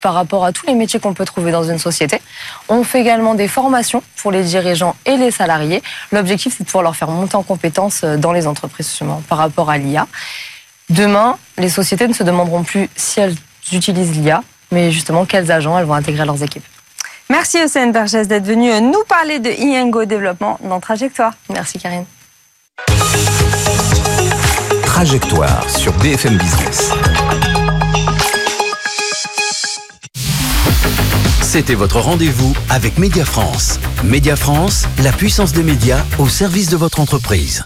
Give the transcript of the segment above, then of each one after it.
par rapport à tous les métiers qu'on peut trouver dans une société. On fait également des formations pour les dirigeants et les salariés. L'objectif, c'est de pouvoir leur faire monter en compétences dans les entreprises, justement, par rapport à l'IA. Demain, les sociétés ne se demanderont plus si elles utilisent l'IA, mais justement quels agents elles vont intégrer à leurs équipes. Merci Océane Bergès d'être venue nous parler de INGO Développement dans Trajectoire. Merci Karine. Trajectoire sur BFM Business. C'était votre rendez-vous avec Média France. Média France, la puissance des médias au service de votre entreprise.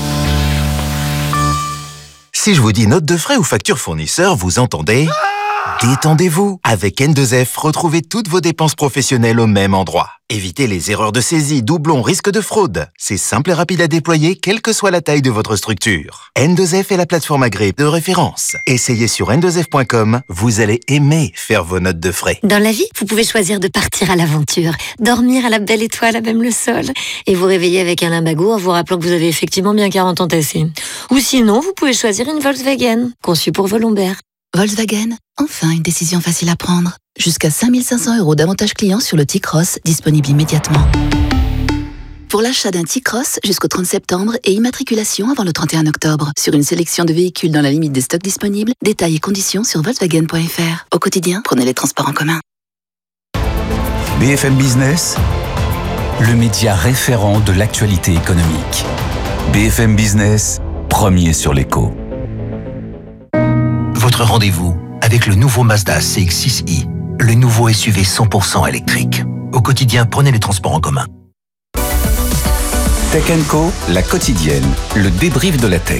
Si je vous dis note de frais ou facture fournisseur, vous entendez ? Détendez-vous. Avec N2F, retrouvez toutes vos dépenses professionnelles au même endroit. Évitez les erreurs de saisie, doublons, risques de fraude. C'est simple et rapide à déployer, quelle que soit la taille de votre structure. N2F est la plateforme agréée de référence. Essayez sur n2f.com, vous allez aimer faire vos notes de frais. Dans la vie, vous pouvez choisir de partir à l'aventure, dormir à la belle étoile à même le sol, et vous réveiller avec un limbago en vous rappelant que vous avez effectivement bien 40 ans tassés. Ou sinon, vous pouvez choisir une Volkswagen, conçue pour vos lombaires. Volkswagen, enfin une décision facile à prendre. Jusqu'à 5 500 € d'avantages clients sur le T-Cross, disponible immédiatement. Pour l'achat d'un T-Cross jusqu'au 30 septembre et immatriculation avant le 31 octobre. Sur une sélection de véhicules dans la limite des stocks disponibles, détails et conditions sur Volkswagen.fr. Au quotidien, prenez les transports en commun. BFM Business, le média référent de l'actualité économique. BFM Business, premier sur l'écho. Votre rendez-vous avec le nouveau Mazda CX-6i, le nouveau SUV 100% électrique. Au quotidien, prenez les transports en commun. Tech & Co, la quotidienne, le débrief de la tech.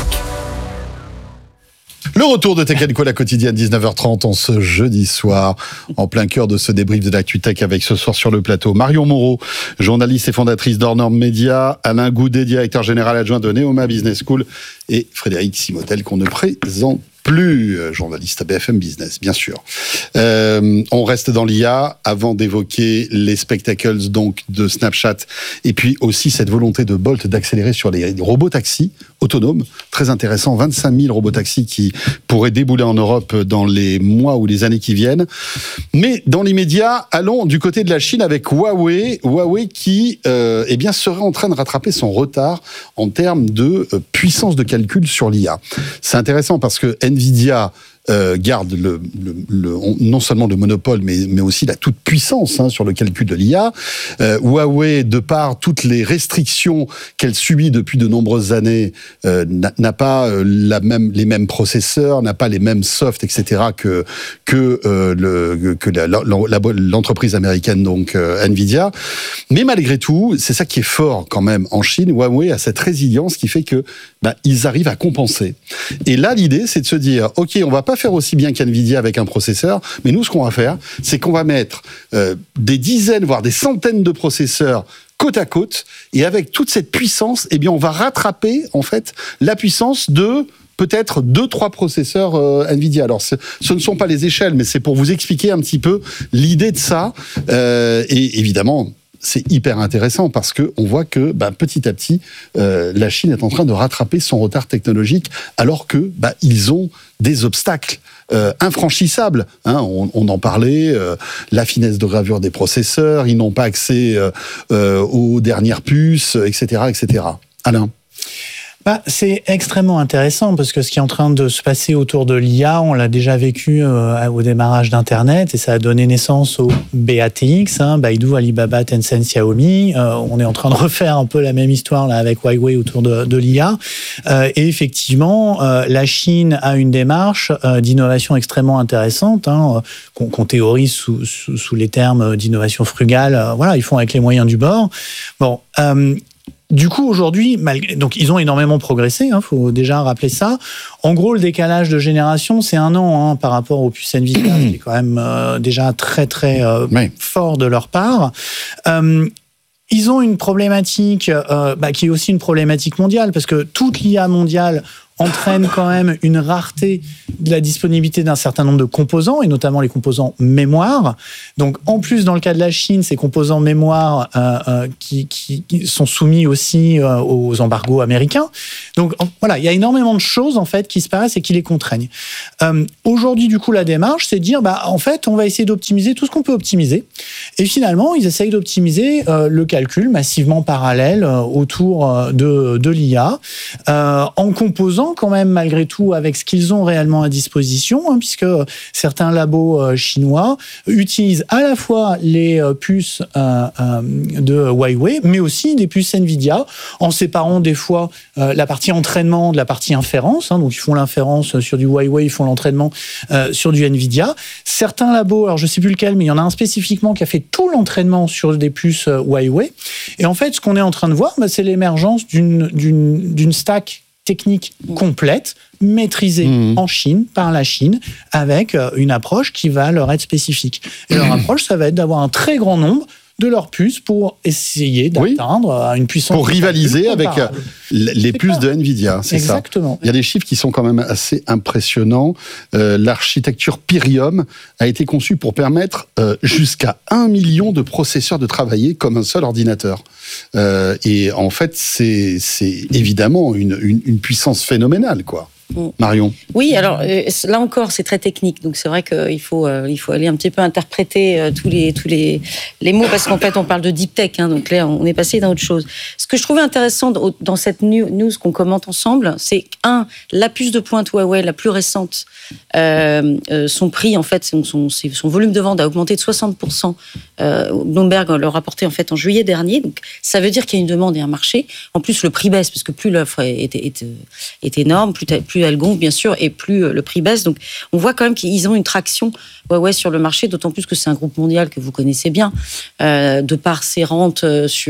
Le retour de Tech & Co, la quotidienne, 19h30 en ce jeudi soir, en plein cœur de ce débrief de l'actu tech avec ce soir sur le plateau Marion Moreau, journaliste et fondatrice d'Hors-Normes Média, Alain Goudet, directeur général adjoint de Neoma Business School et Frédéric Simotel qu'on ne présente plus, journaliste à BFM Business, bien sûr. On reste dans l'IA avant d'évoquer les spectacles donc de Snapchat et puis aussi cette volonté de Bolt d'accélérer sur les robots taxis autonomes. Très intéressant, 25 000 robots taxis qui pourraient débouler en Europe dans les mois ou les années qui viennent. Mais dans l'immédiat, allons du côté de la Chine avec Huawei. Huawei qui eh bien, serait en train de rattraper son retard en termes de puissance de calcul sur l'IA. C'est intéressant parce que Nvidia garde non seulement le monopole, mais aussi la toute-puissance sur le calcul de l'IA. Huawei, de par toutes les restrictions qu'elle subit depuis de nombreuses années, n'a pas les mêmes processeurs, n'a pas les mêmes softs, etc. que l'entreprise américaine, donc Nvidia. Mais malgré tout, c'est ça qui est fort quand même en Chine. Huawei a cette résilience qui fait que ils arrivent à compenser. Et là, l'idée, c'est de se dire, ok, on va pas faire aussi bien qu'Nvidia avec un processeur, mais nous, ce qu'on va faire, c'est qu'on va mettre des dizaines, voire des centaines de processeurs côte à côte, et avec toute cette puissance, eh bien, on va rattraper, en fait, la puissance de peut-être 2-3 processeurs Nvidia. Alors, ce ne sont pas les échelles, mais c'est pour vous expliquer un petit peu l'idée de ça. Et évidemment, c'est hyper intéressant parce que on voit que petit à petit, la Chine est en train de rattraper son retard technologique, alors que ils ont des obstacles infranchissables. On en parlait, la finesse de gravure des processeurs, ils n'ont pas accès aux dernières puces, etc., etc. Alain. C'est extrêmement intéressant parce que ce qui est en train de se passer autour de l'IA, on l'a déjà vécu au démarrage d'Internet et ça a donné naissance au BATX, Baidu, Alibaba, Tencent, Xiaomi. On est en train de refaire un peu la même histoire là avec Huawei autour de l'IA. Et effectivement, la Chine a une démarche d'innovation extrêmement intéressante, qu'on théorise sous les termes d'innovation frugale. Ils font avec les moyens du bord. Du coup, aujourd'hui, donc ils ont énormément progressé, faut déjà rappeler ça. En gros, le décalage de génération, c'est 1 an par rapport aux puces Nvidia, qui est quand même déjà très très fort de leur part. Ils ont une problématique qui est aussi une problématique mondiale, parce que toute l'IA mondiale entraîne quand même une rareté de la disponibilité d'un certain nombre de composants, et notamment les composants mémoire. Donc, en plus, dans le cas de la Chine, ces composants mémoire qui sont soumis aussi aux embargos américains. Donc, voilà, il y a énormément de choses, en fait, qui se passent et qui les contraignent. Aujourd'hui, du coup, la démarche, c'est de dire, en fait, on va essayer d'optimiser tout ce qu'on peut optimiser. Et finalement, ils essayent d'optimiser le calcul massivement parallèle autour de l'IA, en composant quand même, malgré tout, avec ce qu'ils ont réellement à disposition, puisque certains labos chinois utilisent à la fois les puces de Huawei, mais aussi des puces Nvidia, en séparant des fois la partie entraînement de la partie inférence. Donc, ils font l'inférence sur du Huawei, ils font l'entraînement sur du Nvidia. Certains labos, alors je ne sais plus lequel, mais il y en a un spécifiquement qui a fait tout l'entraînement sur des puces Huawei. Et en fait, ce qu'on est en train de voir, c'est l'émergence d'une stack technique complète, maîtrisée en Chine, par la Chine, avec une approche qui va leur être spécifique. Et leur approche, ça va être d'avoir un très grand nombre de leurs puces pour essayer d'atteindre une puissance... Pour rivaliser avec les puces de Nvidia, c'est ça. Exactement. Il y a des chiffres qui sont quand même assez impressionnants. L'architecture Pyrium a été conçue pour permettre jusqu'à 1 million de processeurs de travailler comme un seul ordinateur. Et en fait, c'est évidemment une puissance phénoménale, quoi. Marion. Oui, alors là encore, c'est très technique, donc c'est vrai qu'il faut aller un petit peu interpréter tous les mots, parce qu'en fait, on parle de deep tech, donc là, on est passé dans autre chose. Ce que je trouvais intéressant dans cette news qu'on commente ensemble, c'est la puce de pointe Huawei, la plus récente, son prix, en fait, son volume de vente a augmenté de 60%. Bloomberg le rapportait en fait en juillet dernier, donc ça veut dire qu'il y a une demande et un marché. En plus, le prix baisse, parce que plus l'offre est énorme, plus elle gonfle, bien sûr, et plus le prix baisse. Donc, on voit quand même qu'ils ont une traction Huawei sur le marché, d'autant plus que c'est un groupe mondial que vous connaissez bien, de par ses rentes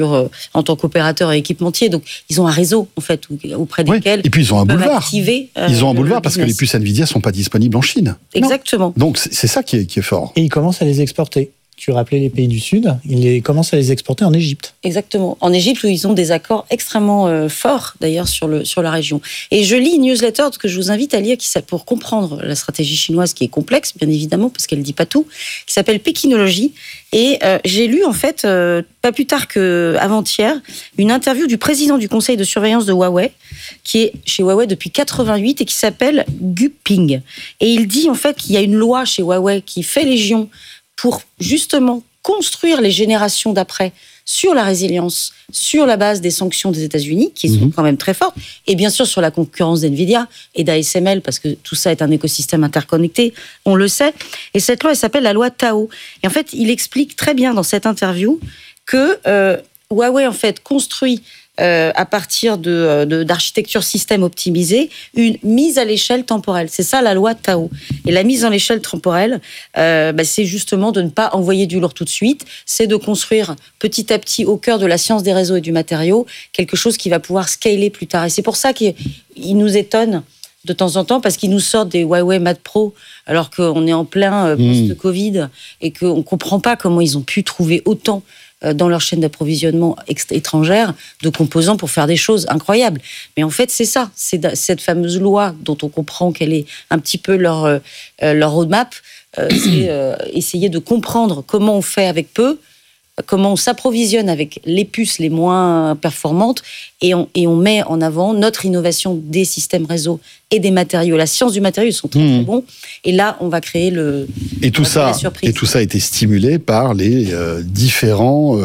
en tant qu'opérateur et équipementier. Donc, ils ont un réseau, en fait, auprès desquels et puis ils ont un boulevard. Activer, ils ont un boulevard parce que les puces Nvidia ne sont pas disponibles en Chine. Exactement. Donc, c'est ça qui est fort. Et ils commencent à les exporter. Tu rappelais les pays du Sud, ils commencent à les exporter en Égypte. Exactement. En Égypte, où ils ont des accords extrêmement forts, d'ailleurs, sur la région. Et je lis une newsletter que je vous invite à lire, pour comprendre la stratégie chinoise, qui est complexe, bien évidemment, parce qu'elle ne dit pas tout, qui s'appelle Pékinologie. Et j'ai lu, en fait, pas plus tard qu'avant-hier, une interview du président du conseil de surveillance de Huawei, qui est chez Huawei depuis 88 et qui s'appelle Gu Ping. Et il dit, en fait, qu'il y a une loi chez Huawei qui fait légion pour justement construire les générations d'après sur la résilience, sur la base des sanctions des États-Unis, qui sont quand même très fortes, et bien sûr sur la concurrence d'NVIDIA et d'ASML, parce que tout ça est un écosystème interconnecté, on le sait. Et cette loi, elle s'appelle la loi Tao. Et en fait, il explique très bien dans cette interview que Huawei, en fait, construit à partir d'architecture système optimisée, une mise à l'échelle temporelle. C'est ça la loi Tao. Et la mise à l'échelle temporelle, c'est justement de ne pas envoyer du lourd tout de suite, c'est de construire petit à petit au cœur de la science des réseaux et du matériau quelque chose qui va pouvoir scaler plus tard. Et c'est pour ça qu'il nous étonne de temps en temps, parce qu'ils nous sortent des Huawei Mate Pro alors qu'on est en plein post-Covid et qu'on ne comprend pas comment ils ont pu trouver autant dans leur chaîne d'approvisionnement étrangère de composants pour faire des choses incroyables. Mais en fait, c'est ça. C'est cette fameuse loi dont on comprend qu'elle est un petit peu leur roadmap. C'est essayer de comprendre comment on fait avec peu, comment on s'approvisionne avec les puces les moins performantes et on met en avant notre innovation des systèmes réseau et des matériaux. La science du matériau, ils sont très, très bons. Et là, on va créer Et tout ça a été stimulé par les différents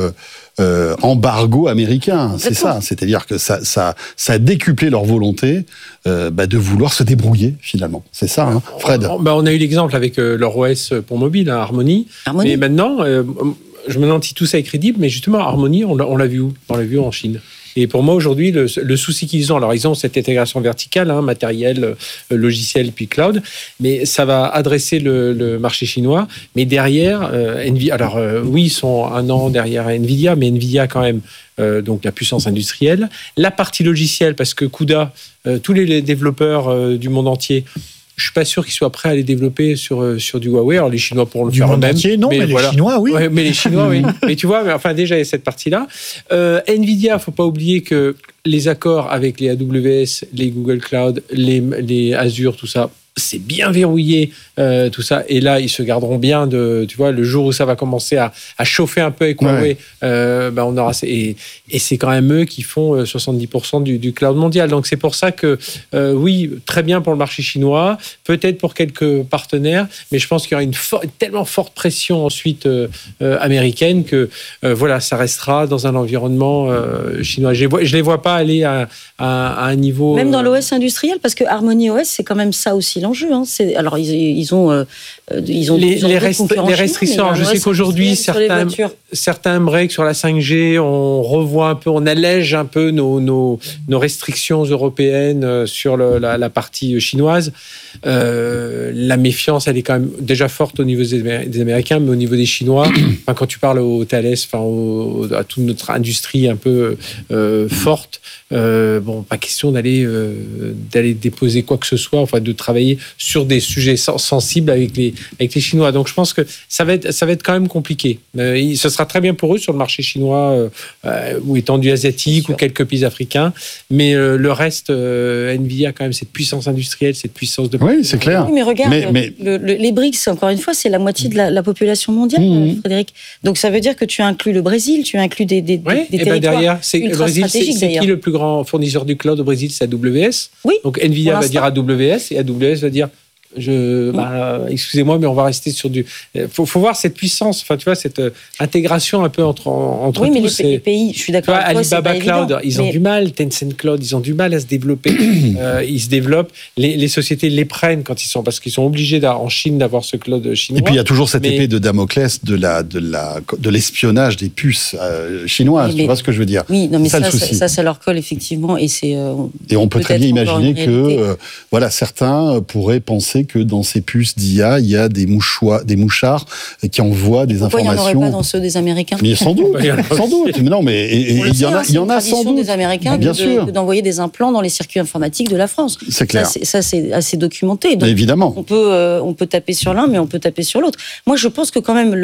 embargos américains. C'est ça. C'est-à-dire que ça a décuplé leur volonté de vouloir se débrouiller, finalement. C'est ça, hein, Fred. On a eu l'exemple avec leur OS pour mobile, Harmony. Mais maintenant... je me demande si tout ça est crédible, mais justement, Harmony, on l'a vu où ? On l'a vu en Chine. Et pour moi, aujourd'hui, le souci qu'ils ont, alors ils ont cette intégration verticale, matériel, logiciel, puis cloud, mais ça va adresser le marché chinois. Mais derrière, Nvidia, alors oui, ils sont 1 an derrière Nvidia, mais Nvidia quand même, donc la puissance industrielle. La partie logicielle, parce que CUDA, tous les développeurs du monde entier, je suis pas sûr qu'ils soient prêts à les développer sur du Huawei. Alors les Chinois pourront le faire eux-mêmes. Entier, non, mais voilà. Les Chinois, oui. Ouais, mais les Chinois, oui. Mais tu vois, enfin déjà il y a cette partie-là. Nvidia, faut pas oublier que les accords avec les AWS, les Google Cloud, les Azure, tout ça, c'est bien verrouillé, tout ça. Et là, ils se garderont bien tu vois, le jour où ça va commencer à chauffer un peu avec Huawei, on aura. Et c'est quand même eux qui font 70% du cloud mondial. Donc c'est pour ça que, oui, très bien pour le marché chinois, peut-être pour quelques partenaires, mais je pense qu'il y aura une tellement forte pression ensuite américaine que, voilà, ça restera dans un environnement chinois. Je les vois pas aller à un niveau. Même dans l'OS industriel, parce que Harmony OS, c'est quand même ça aussi l'enjeu. Hein. Alors, ils ont les restrictions. Alors, je sais qu'aujourd'hui, certains aimeraient que sur la 5G, on revoit un peu, on allège un peu nos restrictions européennes sur la partie chinoise. La méfiance, elle est quand même déjà forte au niveau des Américains, mais au niveau des Chinois, quand tu parles au Thales, à toute notre industrie un peu forte, pas question d'aller déposer quoi que ce soit, enfin de travailler sur des sujets sensibles avec les Chinois. Donc je pense que ça va être quand même compliqué. Ce sera très bien pour eux sur le marché chinois ou étendu asiatique ou quelques pays africains, mais le reste, Nvidia a quand même cette puissance industrielle, cette puissance de... Oui, c'est clair. Oui, mais regarde, les BRICS, encore une fois, c'est la moitié de la population mondiale, Frédéric. Donc ça veut dire que tu inclus le Brésil, tu inclus des territoires derrière, ultra Brésil, stratégiques. C'est qui le plus grand fournisseur du cloud au Brésil? C'est AWS. Oui. Donc Nvidia va dire AWS et AWS va dire excusez-moi, mais on va rester sur du. Faut voir cette puissance. Enfin, tu vois, cette intégration un peu entre. Oui, mais les pays, je suis d'accord. Tu vois, Alibaba Cloud, ils ont du mal. Tencent Cloud, ils ont du mal à se développer. Ils se développent. Les sociétés les prennent parce qu'ils sont obligés en Chine d'avoir ce cloud chinois. Et puis il y a toujours cette épée de Damoclès de l'espionnage des puces chinoises. Tu vois ce que je veux dire? Oui, non, mais ça leur colle effectivement, et c'est. Et on peut très bien imaginer que certains pourraient penser que dans ces puces d'IA, il y a des mouchards qui envoient des informations. Pourquoi il n'y en aurait pas dans ceux des Américains? Mais sans doute, sans doute. Mais non, mais il y en a sans doute. Des Américains d'envoyer des implants dans les circuits informatiques de la France. C'est clair. Ça, c'est assez documenté. Donc, évidemment. On peut taper sur l'un, mais on peut taper sur l'autre. Moi, je pense que quand même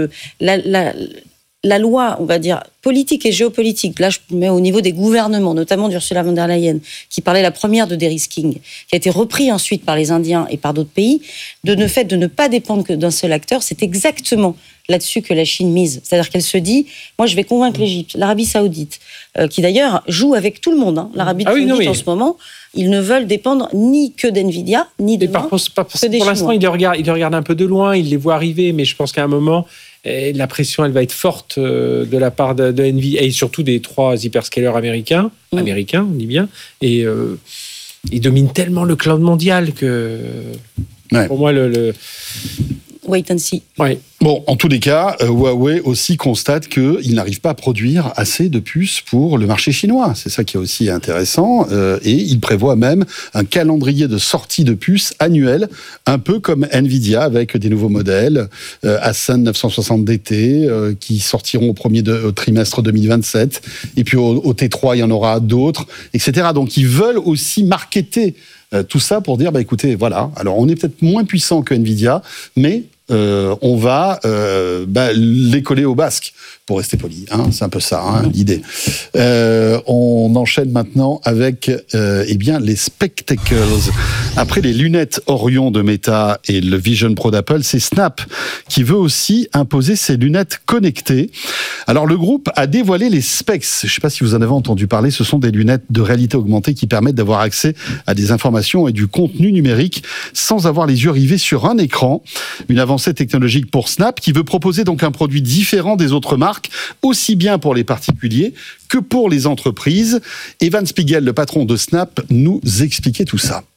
la loi, on va dire, politique et géopolitique, là je mets au niveau des gouvernements, notamment d'Ursula von der Leyen, qui parlait la première de de-risking, qui a été repris ensuite par les Indiens et par d'autres pays, de ne pas dépendre que d'un seul acteur, c'est exactement là-dessus que la Chine mise. C'est-à-dire qu'elle se dit, moi je vais convaincre l'Égypte, l'Arabie Saoudite, qui d'ailleurs joue avec tout le monde, hein. L'Arabie Saoudite en ce moment, ils ne veulent dépendre ni que d'Nvidia, ni de Pour l'instant, ils les regardent un peu de loin, ils les voient arriver, mais je pense qu'à un moment, la pression, elle va être forte de la part de Nvidia et surtout des 3 hyperscalers américains, on dit bien, et ils dominent tellement le cloud mondial que pour moi, wait and see. Ouais. Bon, en tous les cas, Huawei aussi constate qu'il n'arrive pas à produire assez de puces pour le marché chinois. C'est ça qui est aussi intéressant. Et il prévoit même un calendrier de sortie de puces annuel, un peu comme Nvidia, avec des nouveaux modèles, Ascend 960 DT, qui sortiront au premier trimestre 2027. Et puis au T3, il y en aura d'autres, etc. Donc ils veulent aussi marketer tout ça pour dire, écoutez, voilà, alors on est peut-être moins puissant que Nvidia, mais on va les coller au basque, pour rester poli. Hein, c'est un peu ça, l'idée. On enchaîne maintenant avec les spectacles. Après les lunettes Orion de Meta et le Vision Pro d'Apple, c'est Snap qui veut aussi imposer ses lunettes connectées. Alors le groupe a dévoilé les Specs. Je ne sais pas si vous en avez entendu parler. Ce sont des lunettes de réalité augmentée qui permettent d'avoir accès à des informations et du contenu numérique sans avoir les yeux rivés sur un écran. Une avancée technologique pour Snap qui veut proposer donc un produit différent des autres marques, aussi bien pour les particuliers que pour les entreprises. Evan Spiegel, le patron de Snap, nous expliquait tout ça.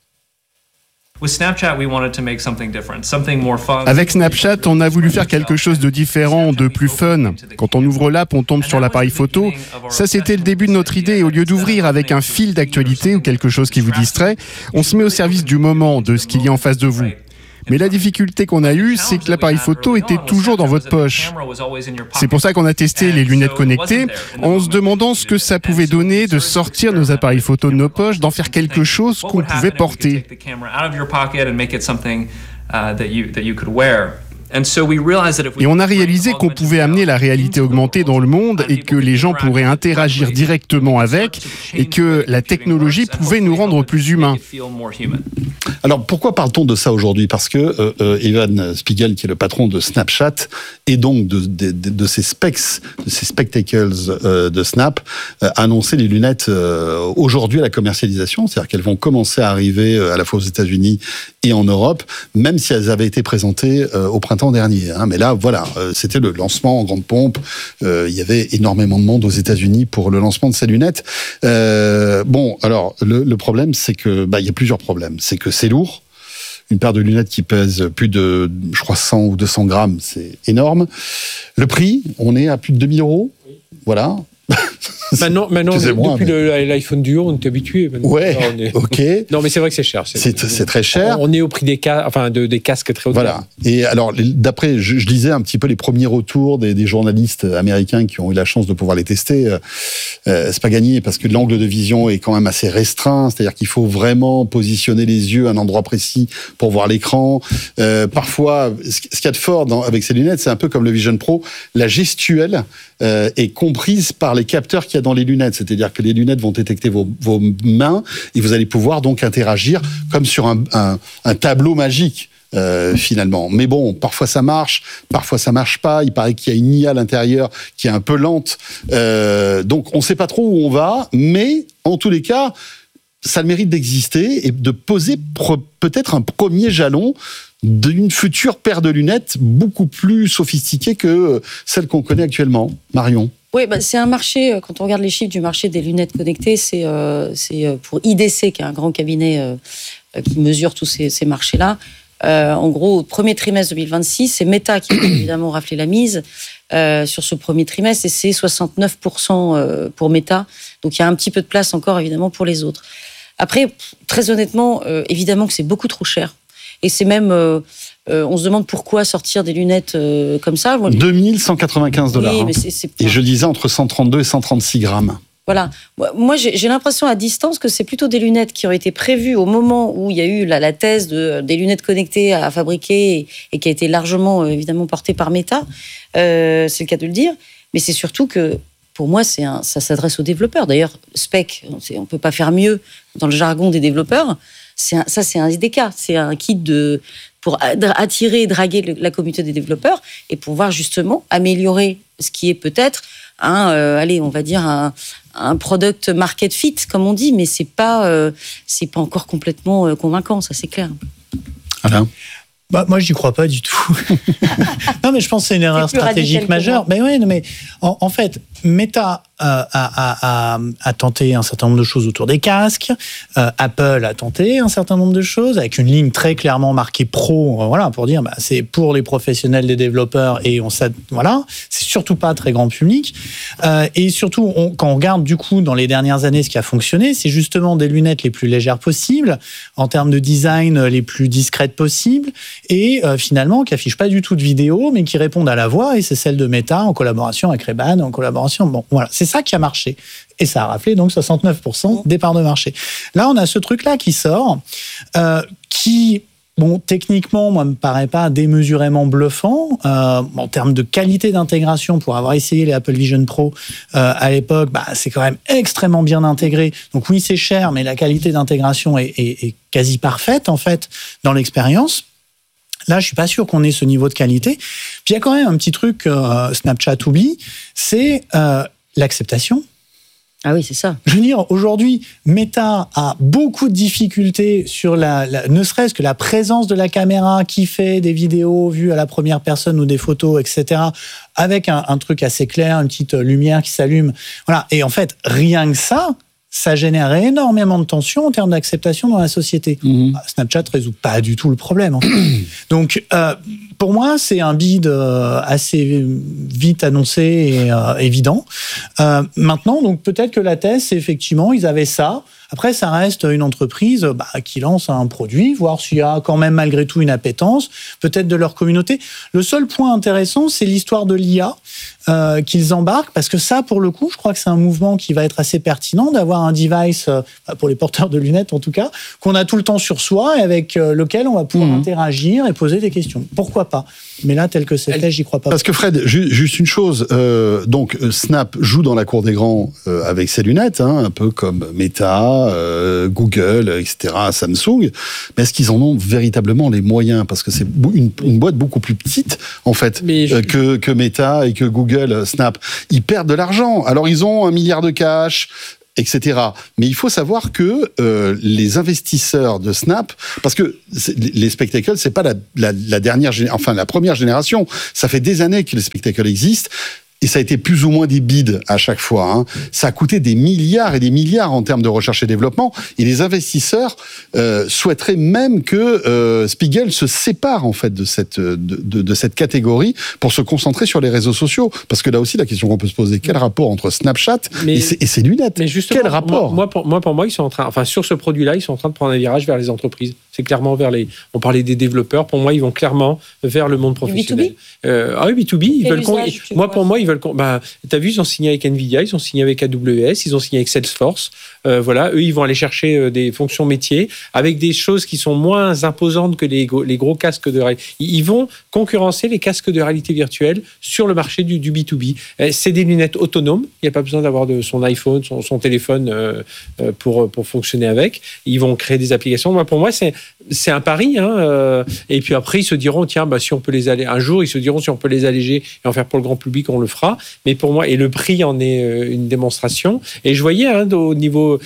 Avec Snapchat, on a voulu faire quelque chose de différent, de plus fun. Quand on ouvre l'app, on tombe sur l'appareil photo. Ça, c'était le début de notre idée. Au lieu d'ouvrir avec un fil d'actualité ou quelque chose qui vous distrait, on se met au service du moment, de ce qu'il y a en face de vous. Mais la difficulté qu'on a eue, c'est que l'appareil photo était toujours dans votre poche. C'est pour ça qu'on a testé les lunettes connectées, en se demandant ce que ça pouvait donner de sortir nos appareils photo de nos poches, d'en faire quelque chose qu'on pouvait porter. Et on a réalisé qu'on pouvait amener la réalité augmentée dans le monde et que les gens pourraient interagir directement avec et que la technologie pouvait nous rendre plus humains. Alors pourquoi parle-t-on de ça aujourd'hui ? Parce que Evan Spiegel, qui est le patron de Snapchat, et donc de ces spectacles de Snap, a annoncé les lunettes aujourd'hui à la commercialisation, c'est-à-dire qu'elles vont commencer à arriver à la fois aux États-Unis et en Europe, même si elles avaient été présentées au printemps dernier. Mais là, voilà, c'était le lancement en grande pompe. Il y avait énormément de monde aux États-Unis pour le lancement de ces lunettes. Alors, le problème, c'est que, il y a plusieurs problèmes. C'est que c'est lourd. Une paire de lunettes qui pèse plus de, je crois, 100 ou 200 grammes, c'est énorme. Le prix, on est à plus de 2 000 €. Voilà. Maintenant depuis l'iPhone Duo, on est habitué. Ouais, ok. Non, mais c'est vrai que c'est cher. C'est très cher. On est au prix des casques très haut de gamme. Voilà. Et alors, d'après, je lisais un petit peu les premiers retours des journalistes américains qui ont eu la chance de pouvoir les tester. C'est pas gagné parce que l'angle de vision est quand même assez restreint. C'est-à-dire qu'il faut vraiment positionner les yeux à un endroit précis pour voir l'écran. Parfois, ce qu'il y a de fort avec ces lunettes, c'est un peu comme le Vision Pro. La gestuelle est comprise par les capteurs qu'il y a dans les lunettes. C'est-à-dire que les lunettes vont détecter vos mains et vous allez pouvoir donc interagir comme sur un tableau magique. Finalement. Mais bon, parfois ça marche, parfois ça marche pas. Il paraît qu'il y a une IA à l'intérieur qui est un peu lente. Donc on sait pas trop où on va, mais en tous les cas, ça a le mérite d'exister et de poser peut-être un premier jalon d'une future paire de lunettes beaucoup plus sophistiquée que celle qu'on connaît actuellement. Marion. Oui, c'est un marché, quand on regarde les chiffres du marché des lunettes connectées, c'est pour IDC, qui est un grand cabinet qui mesure tous ces marchés-là. En gros, au premier trimestre 2026, c'est Meta qui a évidemment raflé la mise sur ce premier trimestre, et c'est 69% pour Meta. Donc il y a un petit peu de place encore, évidemment, pour les autres. Après, très honnêtement, évidemment que c'est beaucoup trop cher. Et c'est même... on se demande pourquoi sortir des lunettes comme ça. 2195 $. Oui, hein. mais c'est Et je disais entre 132 et 136 grammes. Voilà. Moi, j'ai l'impression à distance que c'est plutôt des lunettes qui ont été prévues au moment où il y a eu la thèse des lunettes connectées à fabriquer et qui a été largement, évidemment, portée par Meta. C'est le cas de le dire. Mais c'est surtout que, pour moi, ça s'adresse aux développeurs. D'ailleurs, Spec, on ne peut pas faire mieux dans le jargon des développeurs. C'est un SDK. C'est un kit pour attirer et draguer la communauté des développeurs et pouvoir justement améliorer ce qui est peut-être on va dire un product market fit, comme on dit, mais c'est pas encore complètement convaincant, ça c'est clair. Alain ? Moi, j'y crois pas du tout. Non, mais je pense que c'est une erreur stratégique majeure. Mais ouais, mais en fait, Meta a tenté un certain nombre de choses autour des casques. Apple a tenté un certain nombre de choses avec une ligne très clairement marquée pro, voilà, pour dire c'est pour les professionnels des développeurs et voilà, c'est surtout pas très grand public. Et surtout, quand on regarde du coup dans les dernières années ce qui a fonctionné, c'est justement des lunettes les plus légères possibles, en termes de design les plus discrètes possibles, et finalement qui affichent pas du tout de vidéo, mais qui répondent à la voix. Et c'est celle de Meta en collaboration avec Ray-Ban, en collaboration. Bon, voilà, c'est ça qui a marché. Et ça a raflé donc 69% des parts de marché. Là, on a ce truc-là qui sort, qui, bon, techniquement, moi, me paraît pas démesurément bluffant. En termes de qualité d'intégration, pour avoir essayé les Apple Vision Pro à l'époque, c'est quand même extrêmement bien intégré. Donc oui, c'est cher, mais la qualité d'intégration est quasi parfaite, en fait, dans l'expérience. Là, je suis pas sûr qu'on ait ce niveau de qualité. Puis il y a quand même un petit truc que Snapchat oublie, c'est l'acceptation. Ah oui, c'est ça. Je veux dire, aujourd'hui, Meta a beaucoup de difficultés sur ne serait-ce que la présence de la caméra qui fait des vidéos vues à la première personne ou des photos, etc., avec un truc assez clair, une petite lumière qui s'allume. Voilà. Et en fait, rien que ça génère énormément de tensions en termes d'acceptation dans la société. Snapchat ne résout pas du tout le problème. En fait. Donc, pour moi, c'est un bid assez vite annoncé et évident. Maintenant, donc peut-être que la thèse, c'est effectivement, ils avaient ça. Après, ça reste une entreprise qui lance un produit, voir s'il y a quand même malgré tout une appétence, peut-être de leur communauté. Le seul point intéressant, c'est l'histoire de l'IA qu'ils embarquent, parce que ça, pour le coup, je crois que c'est un mouvement qui va être assez pertinent, d'avoir un device, pour les porteurs de lunettes en tout cas, qu'on a tout le temps sur soi et avec lequel on va pouvoir interagir et poser des questions. Pourquoi pas ? Mais là, tel que c'est fait, j'y crois pas. Parce que Fred, juste une chose, donc Snap joue dans la cour des grands avec ses lunettes, un peu comme Meta, Google, etc., Samsung. Mais est-ce qu'ils en ont véritablement les moyens ? Parce que c'est une boîte beaucoup plus petite, en fait, que Meta et que Google, Snap. Ils perdent de l'argent. Alors, ils ont 1 milliard de cash, etc. Mais il faut savoir que les investisseurs de Snap, parce que les spectacles, c'est pas la dernière, enfin la première génération. Ça fait des années que les spectacles existent. Et ça a été plus ou moins des bids à chaque fois. Ça a coûté des milliards et des milliards en termes de recherche et développement. Et les investisseurs souhaiteraient même que Spiegel se sépare en fait de cette catégorie pour se concentrer sur les réseaux sociaux. Parce que là aussi, la question qu'on peut se poser, quel rapport entre Snapchat et ses lunettes ? Mais justement, quel rapport ? Pour moi, ils sont en train, enfin sur ce produit-là, ils sont en train de prendre un virage vers les entreprises. C'est clairement vers les. On parlait des développeurs. Pour moi, ils vont clairement vers le monde professionnel. B2B. B2B. Ils veulent. Pour moi, ils veulent. T'as vu, ils ont signé avec Nvidia, ils ont signé avec AWS, ils ont signé avec Salesforce. Voilà, eux, ils vont aller chercher des fonctions métiers avec des choses qui sont moins imposantes que les gros casques de réalité. Ils vont concurrencer les casques de réalité virtuelle sur le marché du B2B. C'est des lunettes autonomes. Il n'y a pas besoin d'avoir son iPhone, son téléphone pour fonctionner avec. Ils vont créer des applications. Moi, pour moi, c'est un pari. Et puis après, ils se diront, tiens, si on peut les alléger. Un jour, ils se diront, si on peut les alléger et en faire pour le grand public, on le fera. Mais pour moi, et le prix en est une démonstration. Et je voyais au niveau,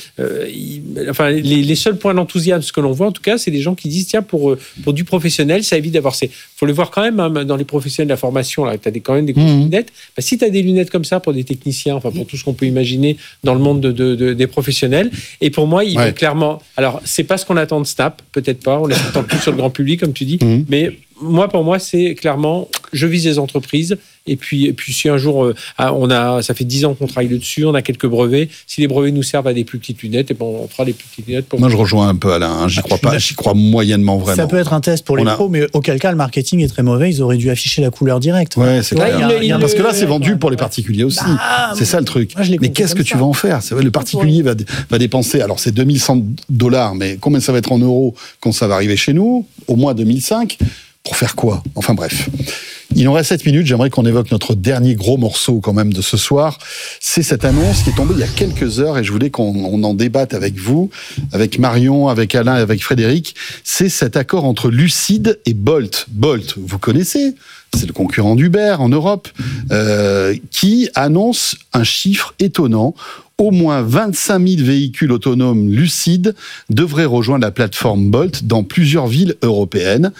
les seuls points d'enthousiasme que l'on voit, en tout cas, c'est des gens qui disent, tiens, pour du professionnel, ça évite d'avoir faut le voir quand même dans les professionnels de la formation. Là, tu as quand même des grosses lunettes. Si tu as des lunettes comme ça pour des techniciens, enfin pour tout ce qu'on peut imaginer dans le monde des professionnels. Et pour moi, il va clairement. Alors, c'est pas ce qu'on attend de Snap, peut-être pas. On l'attend plus sur le grand public, comme tu dis. Mais pour moi, c'est clairement, je vise les entreprises. Et puis si un jour, ça fait 10 ans qu'on travaille dessus, on a quelques brevets. Si les brevets nous servent à des plus petites lunettes, on fera des plus petites lunettes. Moi, je rejoins un peu Alain. J'y crois pas. J'y crois moyennement vraiment. Ça peut être un test pour les pros, mais auquel cas, le marketing est très mauvais. Ils auraient dû afficher la couleur directe. Ouais, c'est clair. Parce que là, c'est vendu pour les particuliers aussi. C'est ça le truc. Mais qu'est-ce que tu vas en faire ? Le particulier va dépenser. Alors, c'est $2100, mais combien ça va être en euros quand ça va arriver chez nous ? Au moins 2005. Pour faire quoi ? Enfin bref. Il nous reste 7 minutes, j'aimerais qu'on évoque notre dernier gros morceau quand même de ce soir. C'est cette annonce qui est tombée il y a quelques heures et je voulais qu'on en débatte avec vous, avec Marion, avec Alain et avec Frédéric. C'est cet accord entre Lucid et Bolt. Bolt, vous connaissez ? C'est le concurrent d'Uber en Europe, qui annonce un chiffre étonnant. Au moins 25 000 véhicules autonomes lucides devraient rejoindre la plateforme Bolt dans plusieurs villes européennes.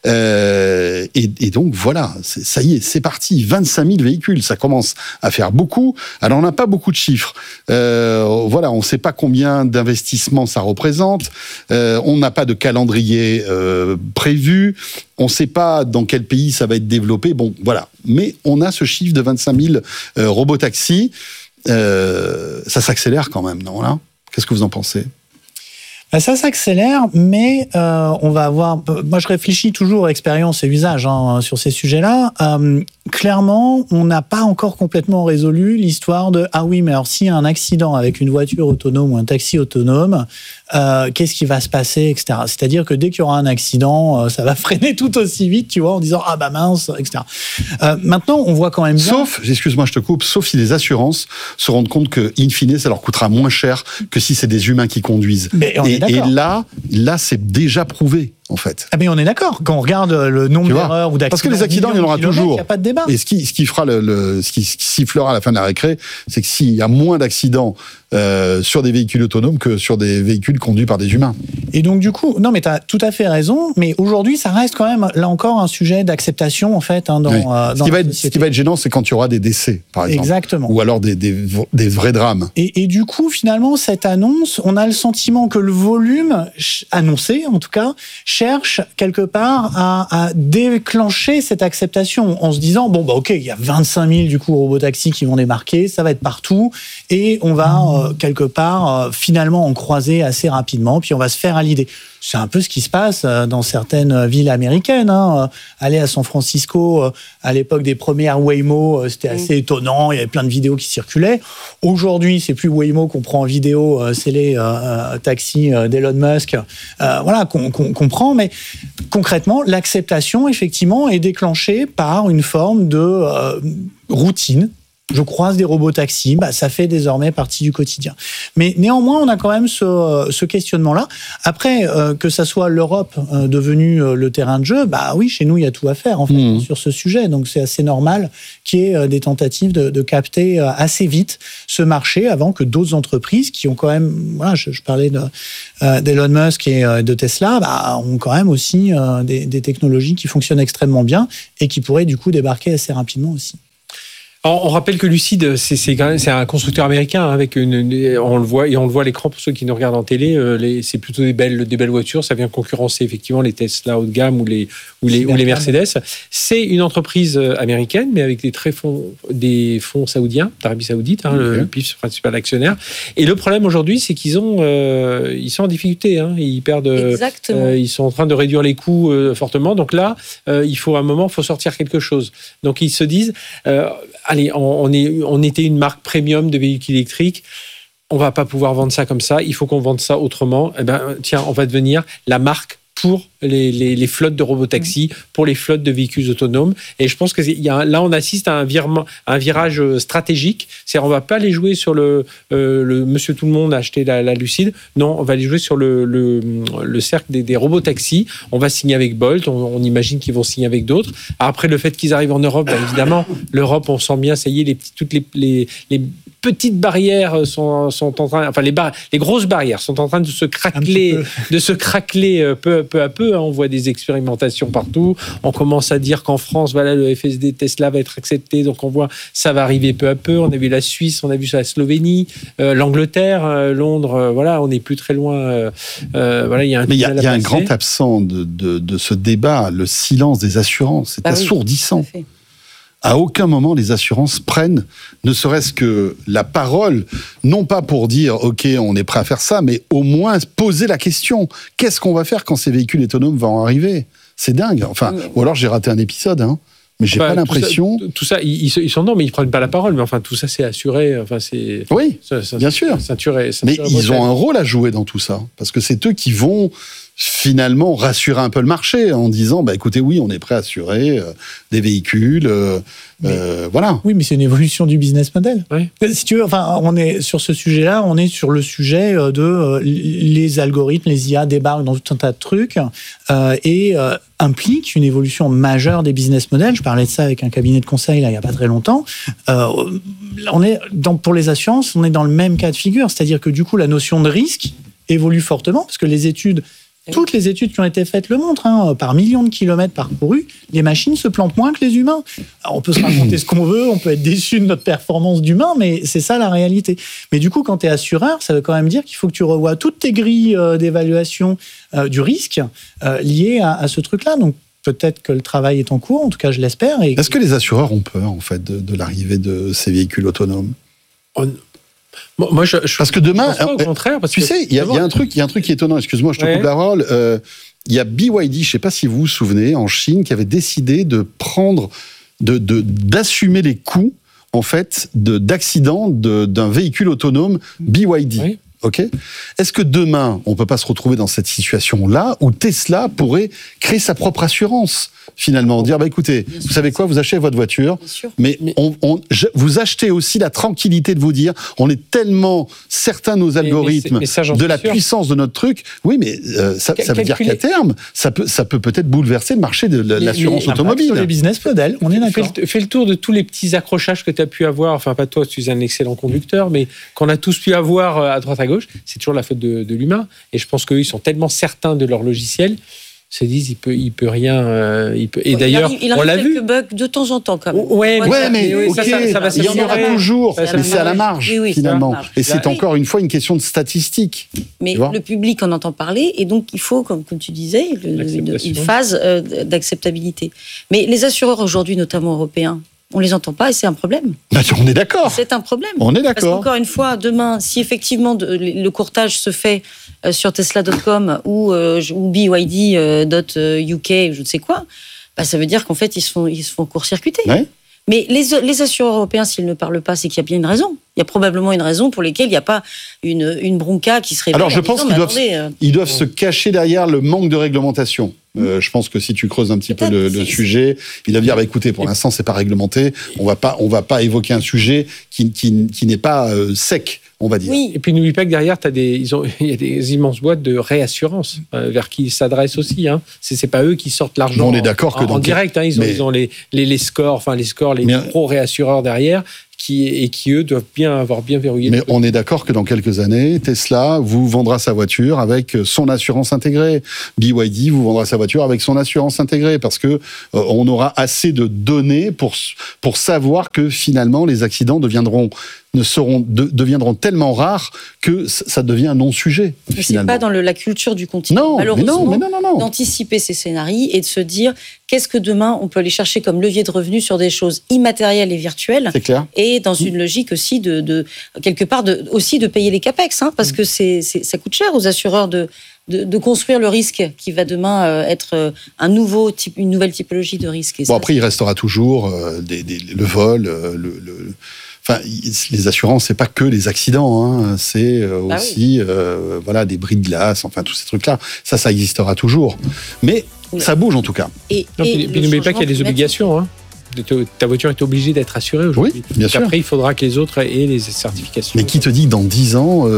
Et donc voilà, ça y est, c'est parti. 25 000 véhicules, ça commence à faire beaucoup. Alors on n'a pas beaucoup de chiffres. Voilà, on ne sait pas combien d'investissements ça représente. On n'a pas de calendrier prévu. On ne sait pas dans quel pays ça va être développé. Bon, voilà. Mais on a ce chiffre de 25 000 robotaxis. Ça s'accélère quand même, non là ? Qu'est-ce que vous en pensez ? Ça s'accélère, mais on va avoir... Moi, je réfléchis toujours à expérience et usage sur ces sujets-là. Clairement, on n'a pas encore complètement résolu l'histoire de « Ah oui, mais alors s'il y a un accident avec une voiture autonome ou un taxi autonome, qu'est-ce qui va se passer, etc. » C'est-à-dire que dès qu'il y aura un accident, ça va freiner tout aussi vite, tu vois, en disant « Ah bah mince, etc. » Maintenant, on voit quand même bien... Excuse-moi, je te coupe, sauf si les assurances se rendent compte que, in fine, ça leur coûtera moins cher que si c'est des humains qui conduisent. Et là, c'est déjà prouvé. En fait. Ah mais on est d'accord. Quand on regarde le nombre d'erreurs ou d'accidents, parce que les accidents, il y en aura toujours. Il n'y a pas de débat. Et ce qui fera ce qui sifflera à la fin de la récré, c'est que s'il y a moins d'accidents sur des véhicules autonomes que sur des véhicules conduits par des humains. Et donc du coup, non mais tu as tout à fait raison, mais aujourd'hui ça reste quand même là encore un sujet d'acceptation en fait ce qui va être gênant, c'est quand il y aura des décès par exemple. Exactement. Ou alors des vrais drames. Et du coup finalement cette annonce, on a le sentiment que le volume annoncé en tout cas cherchent quelque part à déclencher cette acceptation en se disant bon bah ok, il y a 25 000 du coup robotaxis qui vont démarquer, ça va être partout et on va quelque part finalement en croiser assez rapidement, puis on va se faire à l'idée. C'est un peu ce qui se passe dans certaines villes américaines. Aller à San Francisco à l'époque des premières Waymo, c'était assez étonnant. Il y avait plein de vidéos qui circulaient. Aujourd'hui, c'est plus Waymo qu'on prend en vidéo, c'est les taxis d'Elon Musk. Qu'on prend. Mais concrètement, l'acceptation, effectivement, est déclenchée par une forme de routine. Je croise des robotaxis, ça fait désormais partie du quotidien. Mais néanmoins, on a quand même ce questionnement-là. Après, que ça soit l'Europe devenue le terrain de jeu, oui, chez nous, il y a tout à faire en fait, sur ce sujet. Donc, c'est assez normal qu'il y ait des tentatives de capter assez vite ce marché avant que d'autres entreprises qui ont quand même, je parlais d'Elon Musk et de Tesla, ont quand même aussi des technologies qui fonctionnent extrêmement bien et qui pourraient du coup débarquer assez rapidement aussi. On rappelle que Lucid, c'est un constructeur américain avec on le voit à l'écran pour ceux qui nous regardent en télé. C'est plutôt des belles voitures. Ça vient concurrencer effectivement les Tesla haut de gamme ou les Mercedes. C'est une entreprise américaine, mais avec des fonds saoudiens, d'Arabie Saoudite, le PIF principal actionnaire. Et le problème aujourd'hui, c'est qu'ils sont en difficulté. Ils perdent. Exactement. Ils sont en train de réduire les coûts fortement. Donc là, il faut sortir quelque chose. Donc ils se disent. Allez, on était une marque premium de véhicules électriques. On va pas pouvoir vendre ça comme ça. Il faut qu'on vende ça autrement. Tiens, on va devenir la marque pour les flottes de robotaxis, pour les flottes de véhicules autonomes. Et je pense que là, on assiste à un virage stratégique. C'est-à-dire, on va pas aller jouer sur le Monsieur Tout le Monde a acheté la Lucid. Non, on va aller jouer sur le cercle des robotaxis. On va signer avec Bolt. On imagine qu'ils vont signer avec d'autres. Après, le fait qu'ils arrivent en Europe, évidemment, l'Europe, on sent bien, ça y est, toutes les petites barrières sont en train, les grosses barrières sont en train de se craqueler, peu à peu. On voit des expérimentations partout. On commence à dire qu'en France, le FSD Tesla va être accepté. Donc on voit ça va arriver peu à peu. On a vu la Suisse, on a vu ça la Slovénie, l'Angleterre, Londres. On n'est plus très loin. Il y a un grand absent de ce débat, le silence des assurances. C'est assourdissant. Oui, à aucun moment, les assurances prennent, ne serait-ce que la parole, non pas pour dire « Ok, on est prêt à faire ça », mais au moins poser la question. Qu'est-ce qu'on va faire quand ces véhicules autonomes vont arriver ? C'est dingue. Ou alors j'ai raté un épisode, mais j'ai pas l'impression... Tout ça, ils sont non, mais ils prennent pas la parole. Mais tout ça, c'est assuré. Oui, bien sûr. Mais ils ont un rôle à jouer dans tout ça. Parce que c'est eux qui vont... finalement rassurer un peu le marché en disant écoutez, oui, on est prêt à assurer des véhicules, voilà. Oui, mais c'est une évolution du business model. Oui. Si tu veux, on est sur ce sujet-là, on est sur le sujet de les algorithmes, les IA débarquent dans tout un tas de trucs et impliquent une évolution majeure des business models. Je parlais de ça avec un cabinet de conseil il y a pas très longtemps. Pour les assurances, on est dans le même cas de figure, c'est-à-dire que du coup, la notion de risque évolue fortement parce que toutes les études qui ont été faites le montrent, par millions de kilomètres parcourus, les machines se plantent moins que les humains. Alors, on peut se raconter ce qu'on veut, on peut être déçu de notre performance d'humain, mais c'est ça la réalité. Mais du coup, quand tu es assureur, ça veut quand même dire qu'il faut que tu revoies toutes tes grilles d'évaluation du risque liées à ce truc-là. Donc, peut-être que le travail est en cours, en tout cas, je l'espère. Est-ce que les assureurs ont peur, en fait, de l'arrivée de ces véhicules autonomes ? Parce que demain, au contraire, tu sais, il y a un truc qui est étonnant. Excuse-moi, je te coupe la parole. Il y a BYD, je ne sais pas si vous vous souvenez, en Chine, qui avait décidé d'assumer les coûts en fait d'accident d'un véhicule autonome BYD. Oui. Ok. Est-ce que demain, on ne peut pas se retrouver dans cette situation-là où Tesla pourrait créer sa propre assurance, finalement, dire écoutez, vous savez quoi, vous achetez votre voiture, mais vous achetez aussi la tranquillité de vous dire on est tellement certains de nos algorithmes de la puissance de notre truc. Oui, mais ça veut dire qu'à terme, ça peut peut-être bouleverser le marché de l'assurance automobile. Sur les business models, on est d'accord. Fais le tour de tous les petits accrochages que tu as pu avoir. Enfin, pas toi, tu es un excellent conducteur, mais qu'on a tous pu avoir à droite à gauche, c'est toujours la faute de l'humain. Et je pense qu'eux, ils sont tellement certains de leur logiciel se disent il peut rien. Et d'ailleurs, il on l'a vu. Quelques bugs de temps en temps, quand même. Mais ok, ça va il y en aura toujours, mais c'est à la marge, finalement. Et c'est encore une fois une question de statistique. Mais le public en entend parler, et donc il faut, comme tu disais, une phase d'acceptabilité. Mais les assureurs aujourd'hui, notamment européens, on les entend pas et c'est un problème. On est d'accord. C'est un problème. On est d'accord. Parce qu'encore une fois, demain, si effectivement le courtage se fait sur Tesla.com ou BYD.UK, je ne sais quoi, ça veut dire qu'en fait, ils se font court-circuiter. Ouais. Mais les assureurs européens, s'ils ne parlent pas, c'est qu'il y a bien une raison. Il y a probablement une raison pour laquelle il n'y a pas une bronca qui se réveille. Alors je pense qu'ils doivent se cacher derrière le manque de réglementation. Je pense que si tu creuses un petit peu le sujet, ils doivent dire écoutez, pour l'instant c'est pas réglementé, on va pas évoquer un sujet qui n'est pas sec, on va dire. Oui. Et puis n'oublie pas que derrière il y a des immenses boîtes de réassurance vers qui ils s'adressent aussi. C'est pas eux qui sortent l'argent. On est d'accord que en direct. Ils ont les scores, les pro réassureurs derrière. Qui eux doivent avoir bien verrouillé. Mais on est d'accord que dans quelques années, Tesla vous vendra sa voiture avec son assurance intégrée. BYD vous vendra sa voiture avec son assurance intégrée parce que on aura assez de données pour savoir que finalement les accidents deviendront tellement rares que ça devient un non-sujet. Mais c'est pas dans la culture du continent, malheureusement, d'anticiper ces scénarios et de se dire qu'est-ce que demain on peut aller chercher comme levier de revenus sur des choses immatérielles et virtuelles. C'est clair. Et dans une logique aussi de quelque part aussi de payer les capex, parce que ça coûte cher aux assureurs de construire le risque qui va demain être une nouvelle typologie de risque. Après, il restera toujours le vol, Enfin, les assurances, c'est pas que les accidents, c'est aussi des bris de glace, enfin tous ces trucs-là. Ça existera toujours. Mais ça bouge en tout cas. Puis n'oubliez pas qu'il y a des obligations. Ta voiture est obligée d'être assurée aujourd'hui. Oui, bien sûr. Après, il faudra que les autres aient les certifications. Mais qui te dit que dans 10 ans,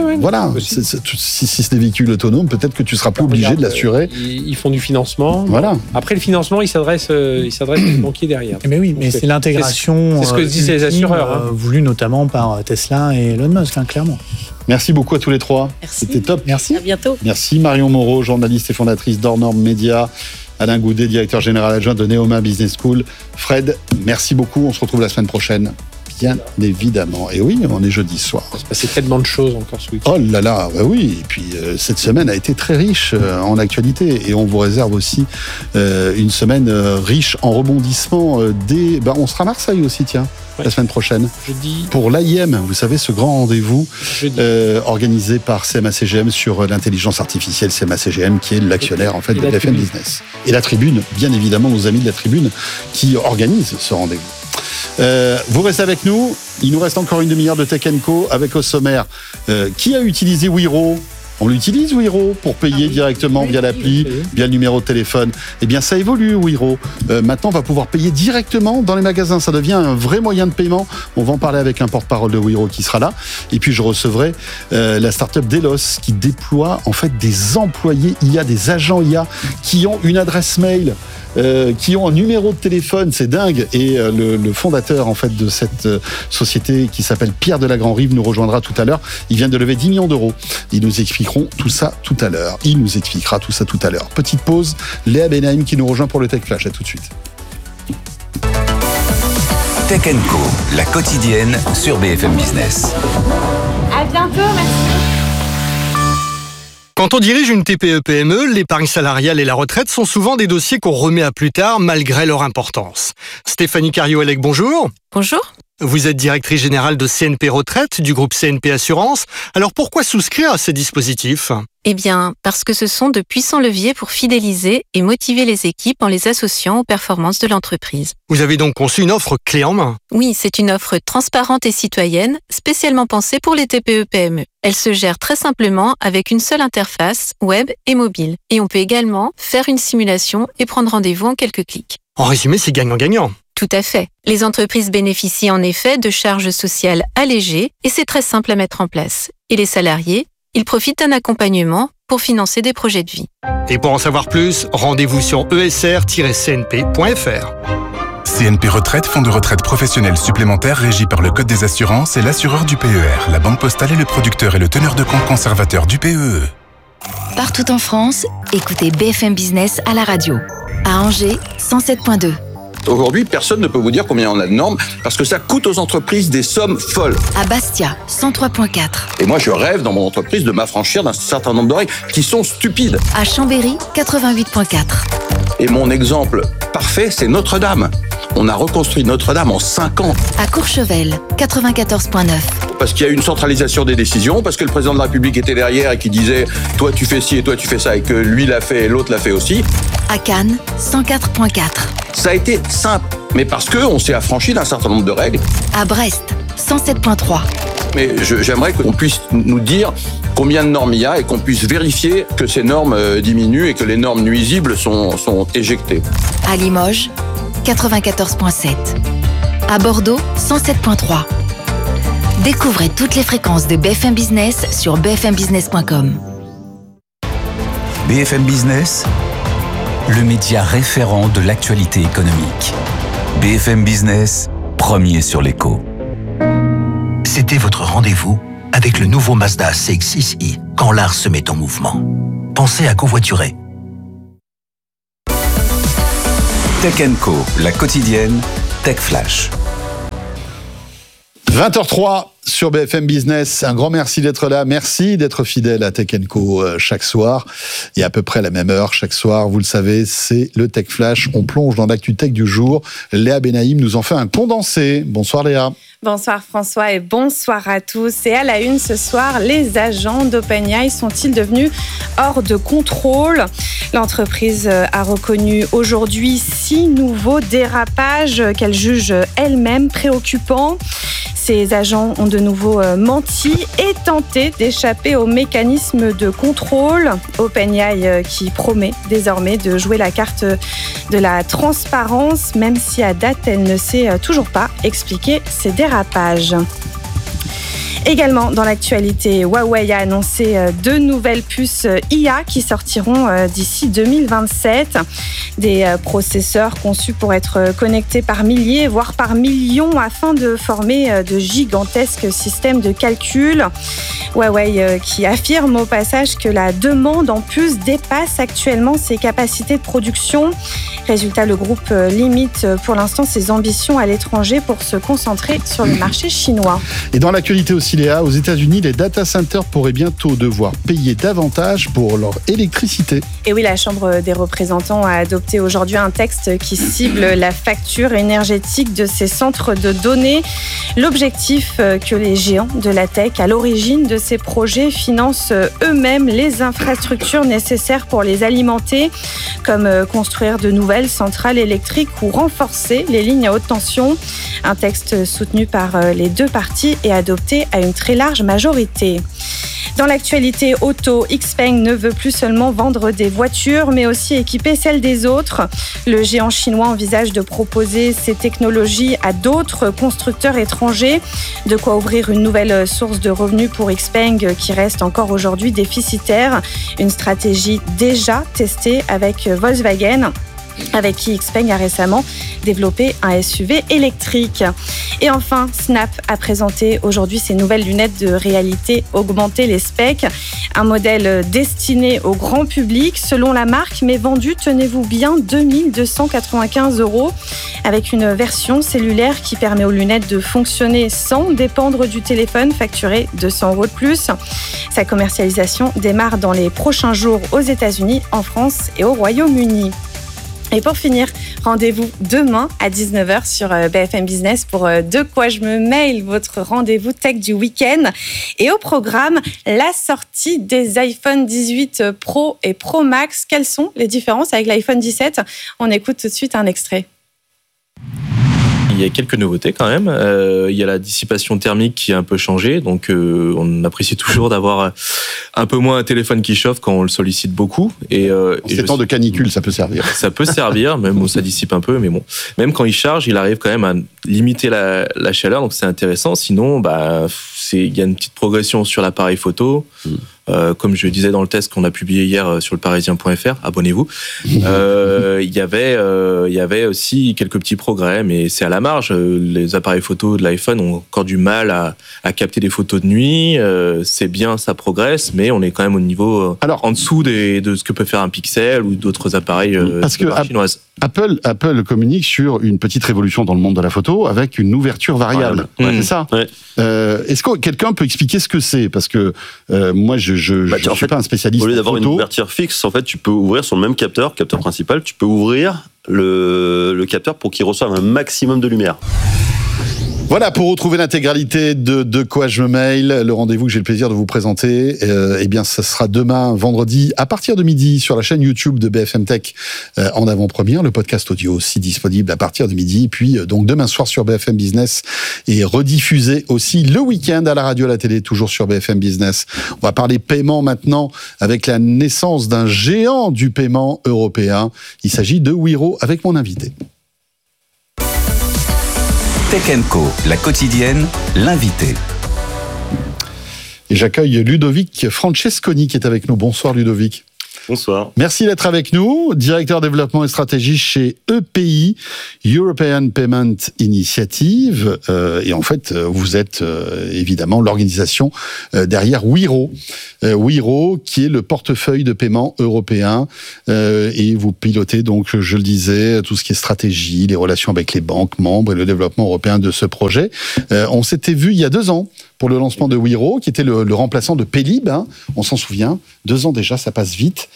si c'est des véhicules autonomes, peut-être que tu seras plus obligé de l'assurer. Ils font du financement. Voilà. Après, le financement, il s'adresse aux banquiers derrière. Mais oui, mais c'est l'intégration. C'est ce que disent les assureurs. Voulue notamment par Tesla et Elon Musk, clairement. Merci beaucoup à tous les trois. Merci. C'était top. Merci. À bientôt. Merci Marion Moreau, journaliste et fondatrice d'Hors-Normes Média. Alain Goudet, directeur général adjoint de Neoma Business School. Fred, merci beaucoup. On se retrouve la semaine prochaine, bien évidemment. Et oui, on est jeudi soir. Il se passait tellement de choses encore ce week-end. Oh là là, oui. Et puis cette semaine a été très riche en actualité. Et on vous réserve aussi une semaine riche en rebondissements. On sera à Marseille aussi, tiens. La semaine prochaine. Jeudi. Pour l'AIM, vous savez, ce grand rendez-vous organisé par CMA-CGM sur l'intelligence artificielle, CMA-CGM qui est l'actionnaire en fait de BFM Business. Et la Tribune, bien évidemment, nos amis de la Tribune qui organisent ce rendez-vous. Vous restez avec nous. Il nous reste encore une demi-heure de Tech & Co avec au sommaire. Qui a utilisé Wero ? On l'utilise, Wero, pour payer directement via l'appli, via le numéro de téléphone. Eh bien, ça évolue, Wero. Maintenant, on va pouvoir payer directement dans les magasins. Ça devient un vrai moyen de paiement. On va en parler avec un porte-parole de Wero qui sera là. Et puis, je recevrai la start-up Delos qui déploie en fait des employés IA, des agents IA qui ont une adresse mail, qui ont un numéro de téléphone, c'est dingue. Et le fondateur en fait de cette société qui s'appelle Pierre de la Grand-Rive nous rejoindra tout à l'heure. Il vient de lever 10 millions d'euros. Il nous expliquera tout ça tout à l'heure. Petite pause. Léa Benahim qui nous rejoint pour le Tech Flash. À tout de suite. Tech & Co, la quotidienne sur BFM Business. À bientôt, merci. Quand on dirige une TPE-PME, l'épargne salariale et la retraite sont souvent des dossiers qu'on remet à plus tard malgré leur importance. Stéphanie Carriot-Elec, bonjour. Bonjour. Vous êtes directrice générale de CNP Retraite, du groupe CNP Assurance. Alors pourquoi souscrire à ces dispositifs ? Eh bien, parce que ce sont de puissants leviers pour fidéliser et motiver les équipes en les associant aux performances de l'entreprise. Vous avez donc conçu une offre clé en main ? Oui, c'est une offre transparente et citoyenne, spécialement pensée pour les TPE-PME. Elle se gère très simplement avec une seule interface, web et mobile. Et on peut également faire une simulation et prendre rendez-vous en quelques clics. En résumé, c'est gagnant-gagnant. Tout à fait. Les entreprises bénéficient en effet de charges sociales allégées et c'est très simple à mettre en place. Et les salariés, ils profitent d'un accompagnement pour financer des projets de vie. Et pour en savoir plus, rendez-vous sur esr-cnp.fr. CNP Retraite, fonds de retraite professionnel supplémentaire régi par le Code des assurances et l'assureur du PER. La Banque Postale est le producteur et le teneur de compte conservateur du PEE. Partout en France, écoutez BFM Business à la radio. À Angers, 107.2. Aujourd'hui, personne ne peut vous dire combien on a de normes parce que ça coûte aux entreprises des sommes folles. À Bastia, 103.4. Et moi, je rêve dans mon entreprise de m'affranchir d'un certain nombre de règles qui sont stupides. À Chambéry, 88.4. Et mon exemple parfait, c'est Notre-Dame. On a reconstruit Notre-Dame en 5 ans. À Courchevel, 94.9. Parce qu'il y a eu une centralisation des décisions, parce que le président de la République était derrière et qui disait « toi tu fais ci et toi tu fais ça » et que lui l'a fait et l'autre l'a fait aussi. À Cannes, 104.4. Ça a été simple, mais parce qu'on s'est affranchi d'un certain nombre de règles. À Brest, 107.3. Mais j'aimerais qu'on puisse nous dire combien de normes il y a et qu'on puisse vérifier que ces normes diminuent et que les normes nuisibles sont éjectées. À Limoges, 94.7. À Bordeaux, 107.3. Découvrez toutes les fréquences de BFM Business sur bfmbusiness.com. BFM Business, le média référent de l'actualité économique. BFM Business, premier sur l'écho. C'était votre rendez-vous avec le nouveau Mazda CX-6i quand l'art se met en mouvement. Pensez à covoiturer. Tech & Co, la quotidienne, Tech Flash. 20h03 sur BFM Business. Un grand merci d'être là. Merci d'être fidèle à Tech & Co chaque soir. Et à peu près la même heure chaque soir. Vous le savez, c'est le Tech Flash. On plonge dans l'actu tech du jour. Léa Benaïm nous en fait un condensé. Bonsoir Léa. Bonsoir François et bonsoir à tous. Et à la une ce soir, les agents d'OpenAI sont-ils devenus hors de contrôle ? L'entreprise a reconnu aujourd'hui 6 nouveaux dérapages qu'elle juge elle-même préoccupants. Ces agents ont de nouveau menti et tenté d'échapper au mécanisme de contrôle. OpenAI qui promet désormais de jouer la carte de la transparence, même si à date, elle ne sait toujours pas expliquer ces dérapages. Également dans l'actualité, Huawei a annoncé 2 nouvelles puces IA qui sortiront d'ici 2027. Des processeurs conçus pour être connectés par milliers, voire par millions, afin de former de gigantesques systèmes de calcul. Huawei qui affirme au passage que la demande en puces dépasse actuellement ses capacités de production. Résultat, le groupe limite pour l'instant ses ambitions à l'étranger pour se concentrer sur le marché chinois. Et dans l'actualité aussi, Léa, aux États-Unis, les data centers pourraient bientôt devoir payer davantage pour leur électricité. Et oui, la Chambre des représentants a adopté aujourd'hui un texte qui cible la facture énergétique de ces centres de données. L'objectif, que les géants de la tech à l'origine de ces projets financent eux-mêmes les infrastructures nécessaires pour les alimenter, comme construire de nouvelles centrales électriques ou renforcer les lignes à haute tension. Un texte soutenu par les 2 parties et adopté à une très large majorité. Dans l'actualité auto, XPeng ne veut plus seulement vendre des voitures, mais aussi équiper celles des autres. Le géant chinois envisage de proposer ces technologies à d'autres constructeurs étrangers. De quoi ouvrir une nouvelle source de revenus pour XPeng qui reste encore aujourd'hui déficitaire. Une stratégie déjà testée avec Volkswagen, avec qui XPeng a récemment développé un SUV électrique. Et enfin, Snap a présenté aujourd'hui ses nouvelles lunettes de réalité augmentée, les specs. Un modèle destiné au grand public, selon la marque, mais vendu, tenez-vous bien, 2295 €, avec une version cellulaire qui permet aux lunettes de fonctionner sans dépendre du téléphone, facturé 200 € de plus. Sa commercialisation démarre dans les prochains jours aux États-Unis, en France et au Royaume-Uni. Et pour finir, rendez-vous demain à 19h sur BFM Business pour De quoi je me mail, votre rendez-vous tech du week-end. Et au programme, la sortie des iPhone 18 Pro et Pro Max. Quelles sont les différences avec l'iPhone 17 ? On écoute tout de suite un extrait. Il y a quelques nouveautés quand même. Il y a la dissipation thermique qui a un peu changé. Donc, on apprécie toujours d'avoir un peu moins un téléphone qui chauffe quand on le sollicite beaucoup. Et en ces temps de canicule, ça peut servir. Ça peut servir, même ça dissipe un peu. Mais bon, même quand il charge, il arrive quand même à limiter la chaleur. Donc, c'est intéressant. Sinon, il y a une petite progression sur l'appareil photo. comme je disais dans le test qu'on a publié hier sur le parisien.fr, abonnez-vous, il y avait aussi quelques petits progrès, mais c'est à la marge. Les appareils photo de l'iPhone ont encore du mal à capter des photos de nuit. C'est bien, ça progresse, mais on est quand même au niveau en dessous de ce que peut faire un Pixel ou d'autres appareils chinoises. Apple communique sur une petite révolution dans le monde de la photo avec une ouverture variable. C'est ça. Est-ce que quelqu'un peut expliquer ce que c'est ? Parce que moi, je suis pas un spécialiste. Au lieu d'avoir photo. une ouverture fixe, en fait, tu peux ouvrir sur le même capteur principal, tu peux ouvrir le capteur pour qu'il reçoive un maximum de lumière. Voilà, pour retrouver l'intégralité de Quoi je me mail, le rendez-vous que j'ai le plaisir de vous présenter, eh bien, ça sera demain, vendredi, à partir de midi, sur la chaîne YouTube de BFM Tech, en avant-première. Le podcast audio aussi disponible à partir de midi. Puis, donc, demain soir sur BFM Business et rediffusé aussi le week-end à la radio, à la télé, toujours sur BFM Business. On va parler paiement maintenant avec la naissance d'un géant du paiement européen. Il s'agit de Wero avec mon invité. Tech & Co, la quotidienne, l'invité. Et j'accueille Ludovic Francesconi qui est avec nous. Bonsoir Ludovic. Bonsoir. Merci d'être avec nous, directeur développement et stratégie chez EPI, European Payment Initiative. Et en fait, vous êtes évidemment l'organisation derrière Wero. Wero, qui est le portefeuille de paiement européen. Et vous pilotez donc, je le disais, tout ce qui est stratégie, les relations avec les banques membres et le développement européen de ce projet. On s'était vu il y a 2 ans pour le lancement de Wero, qui était le remplaçant de Paylib, hein, on s'en souvient. 2 ans déjà, ça passe vite.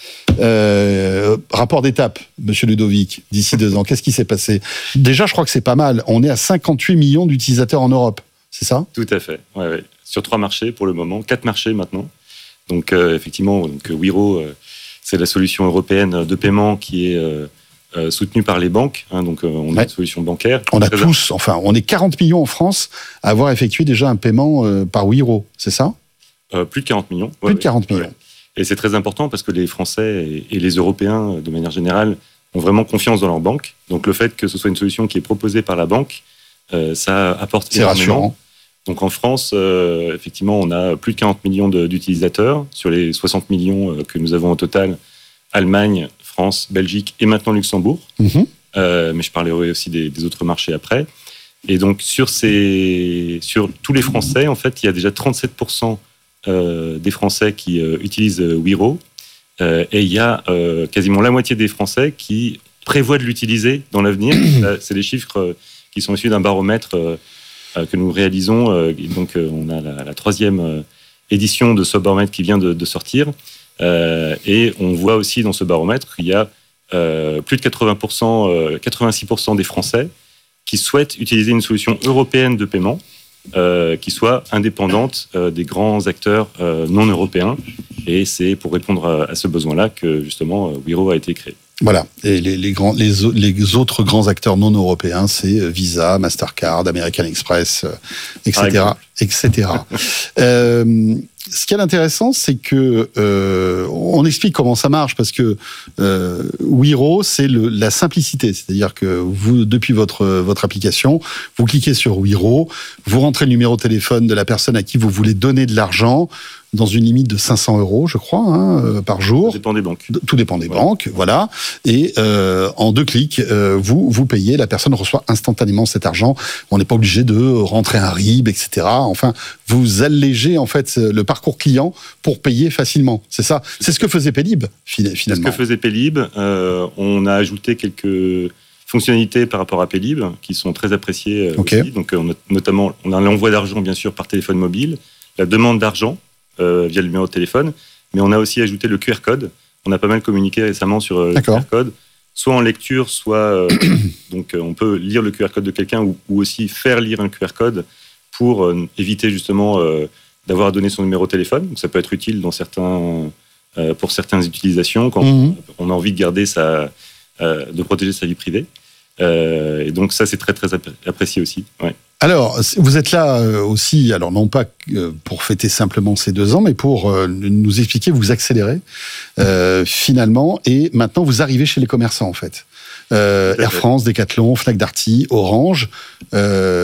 Rapport d'étape, monsieur Ludovic, d'ici 2 ans, qu'est-ce qui s'est passé ? Déjà, je crois que c'est pas mal. On est à 58 millions d'utilisateurs en Europe, c'est ça ? Tout à fait, ouais. Sur 3 marchés pour le moment, 4 marchés maintenant. Donc effectivement, Wero, c'est la solution européenne de paiement qui est soutenue par les banques. Hein, donc on a une solution bancaire. On est 40 millions en France à avoir effectué déjà un paiement par Wero, c'est ça ? Plus de 40 millions. Plus de 40 millions. Ouais. Et c'est très important parce que les Français et les Européens, de manière générale, ont vraiment confiance dans leur banque. Donc le fait que ce soit une solution qui est proposée par la banque, ça apporte énormément. C'est rassurant. Donc en France, effectivement, on a plus de 40 millions d'utilisateurs sur les 60 millions que nous avons au total. Allemagne, France, Belgique et maintenant Luxembourg. Mais je parlerai aussi des autres marchés après. Et donc sur tous les Français, en fait, il y a déjà 37% des Français qui utilisent Wero. Et il y a quasiment la moitié des Français qui prévoient de l'utiliser dans l'avenir. C'est des chiffres qui sont issus d'un baromètre que nous réalisons. Donc on a la 3e édition de ce baromètre qui vient de sortir. Et on voit aussi dans ce baromètre qu'il y a plus de 86% des Français qui souhaitent utiliser une solution européenne de paiement qui soit indépendante des grands acteurs non européens. Et c'est pour répondre à ce besoin-là que justement Wero a été créé. Voilà. Et les autres grands acteurs non européens, c'est Visa, Mastercard, American Express, etc., etc. Ce qui est intéressant, c'est que on explique comment ça marche, parce que Wero, c'est la simplicité, c'est-à-dire que vous, depuis votre application, vous cliquez sur Wero, vous rentrez le numéro de téléphone de la personne à qui vous voulez donner de l'argent, dans une limite de 500 €, je crois, par jour. Tout dépend des banques. Tout dépend des banques, voilà. Et en 2 clics, vous payez, la personne reçoit instantanément cet argent. On n'est pas obligé de rentrer un RIB, etc. Enfin, vous allégez en fait le parcours client pour payer facilement. C'est ça. C'est ce que faisait Paylib, finalement. C'est ce que faisait Paylib. On a ajouté quelques fonctionnalités par rapport à Paylib qui sont très appréciées aussi. Donc, notamment, on a l'envoi d'argent, bien sûr, par téléphone mobile, la demande d'argent via le numéro de téléphone, mais on a aussi ajouté le QR code. On a pas mal communiqué récemment sur le QR code, soit en lecture, soit donc on peut lire le QR code de quelqu'un ou aussi faire lire un QR code pour éviter justement d'avoir à donner son numéro de téléphone. Donc ça peut être utile pour certaines utilisations quand on a envie de garder de protéger sa vie privée. Et donc ça c'est très très apprécié aussi. Ouais. Alors, vous êtes là aussi, alors non pas pour fêter simplement ces 2 ans, mais pour nous expliquer, vous accélérez finalement, et maintenant vous arrivez chez les commerçants en fait. Air France, Decathlon, Fnac Darty, Orange.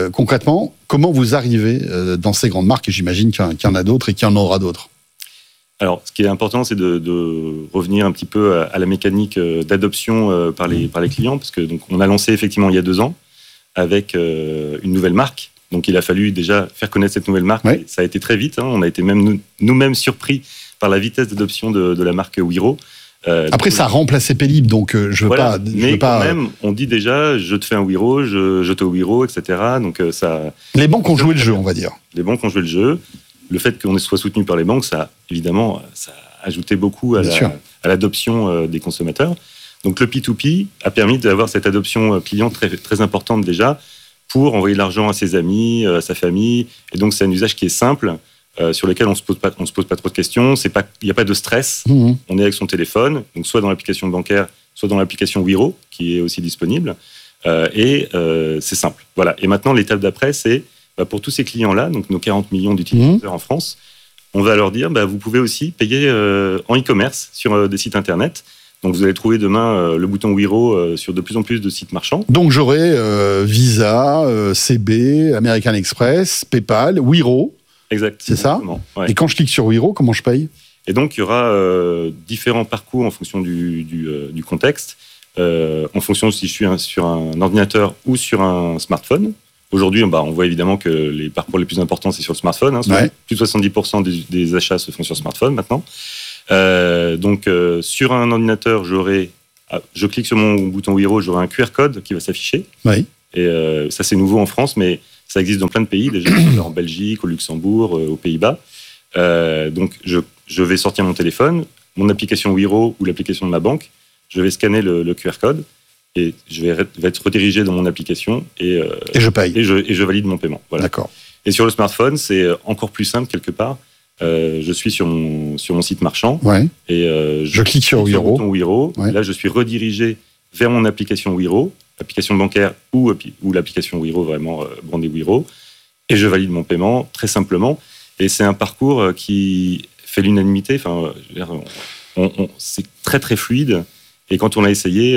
Concrètement, comment vous arrivez dans ces grandes marques, et j'imagine qu'il y en a d'autres et qu'il y en aura d'autres? Alors, ce qui est important, c'est de revenir un petit peu à la mécanique d'adoption par les clients, parce que donc on a lancé effectivement il y a 2 ans avec une nouvelle marque. Donc, il a fallu déjà faire connaître cette nouvelle marque. Oui. Ça a été très vite. On a été même nous-mêmes surpris par la vitesse d'adoption de la marque Wero. Après, ça a remplacé Pélib, donc je veux pas. Mais quand même, on dit déjà, je te fais un Wero, je te Wero, etc. Donc ça. Les banques ont joué le jeu, on va dire. Les banques ont joué le jeu. Le fait qu'on soit soutenu par les banques, ça a ajouté beaucoup à l'adoption des consommateurs. Donc le P2P a permis d'avoir cette adoption client très, très importante déjà pour envoyer de l'argent à ses amis, à sa famille. Et donc c'est un usage qui est simple, sur lequel on se pose pas trop de questions. Il n'y a pas de stress. Mmh. On est avec son téléphone, donc soit dans l'application bancaire, soit dans l'application Wero, qui est aussi disponible. C'est simple. Voilà. Et maintenant, l'étape d'après, c'est pour tous ces clients-là, donc nos 40 millions d'utilisateurs en France, on va leur dire, vous pouvez aussi payer en e-commerce sur des sites internet. Donc vous allez trouver demain le bouton Wero sur de plus en plus de sites marchands. Donc j'aurai Visa, CB, American Express, PayPal, Wero. Exact. C'est ça. Ouais. Et quand je clique sur Wero, comment je paye ? Et donc il y aura différents parcours en fonction du contexte, en fonction si je suis sur un ordinateur ou sur un smartphone. Aujourd'hui, on voit évidemment que les parcours les plus importants, c'est sur le smartphone. Plus de 70% des achats se font sur smartphone maintenant. Donc, sur un ordinateur, je clique sur mon bouton Wero, j'aurai un QR code qui va s'afficher. Oui. Et ça, c'est nouveau en France, mais ça existe dans plein de pays, déjà en Belgique, au Luxembourg, aux Pays-Bas. Donc, je vais sortir mon téléphone, mon application Wero ou l'application de ma banque. Je vais scanner le QR code. Et je vais être redirigé dans mon application et je paye. Et je valide mon paiement. Voilà. D'accord. Et sur le smartphone, c'est encore plus simple quelque part. Je suis sur mon site marchand et je clique sur Wero. Wero. Là, je suis redirigé vers mon application Wero, application bancaire ou l'application Wero, vraiment brandée Wero. Et je valide mon paiement très simplement. Et c'est un parcours qui fait l'unanimité. Enfin, c'est très très fluide. Et quand on l'a essayé,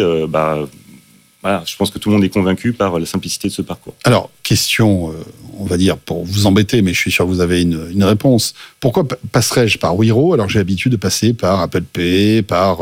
je pense que tout le monde est convaincu par la simplicité de ce parcours. Alors, question, on va dire, pour vous embêter, mais je suis sûr que vous avez une réponse. Pourquoi passerais-je par Wero alors que j'ai l'habitude de passer par Apple Pay, par,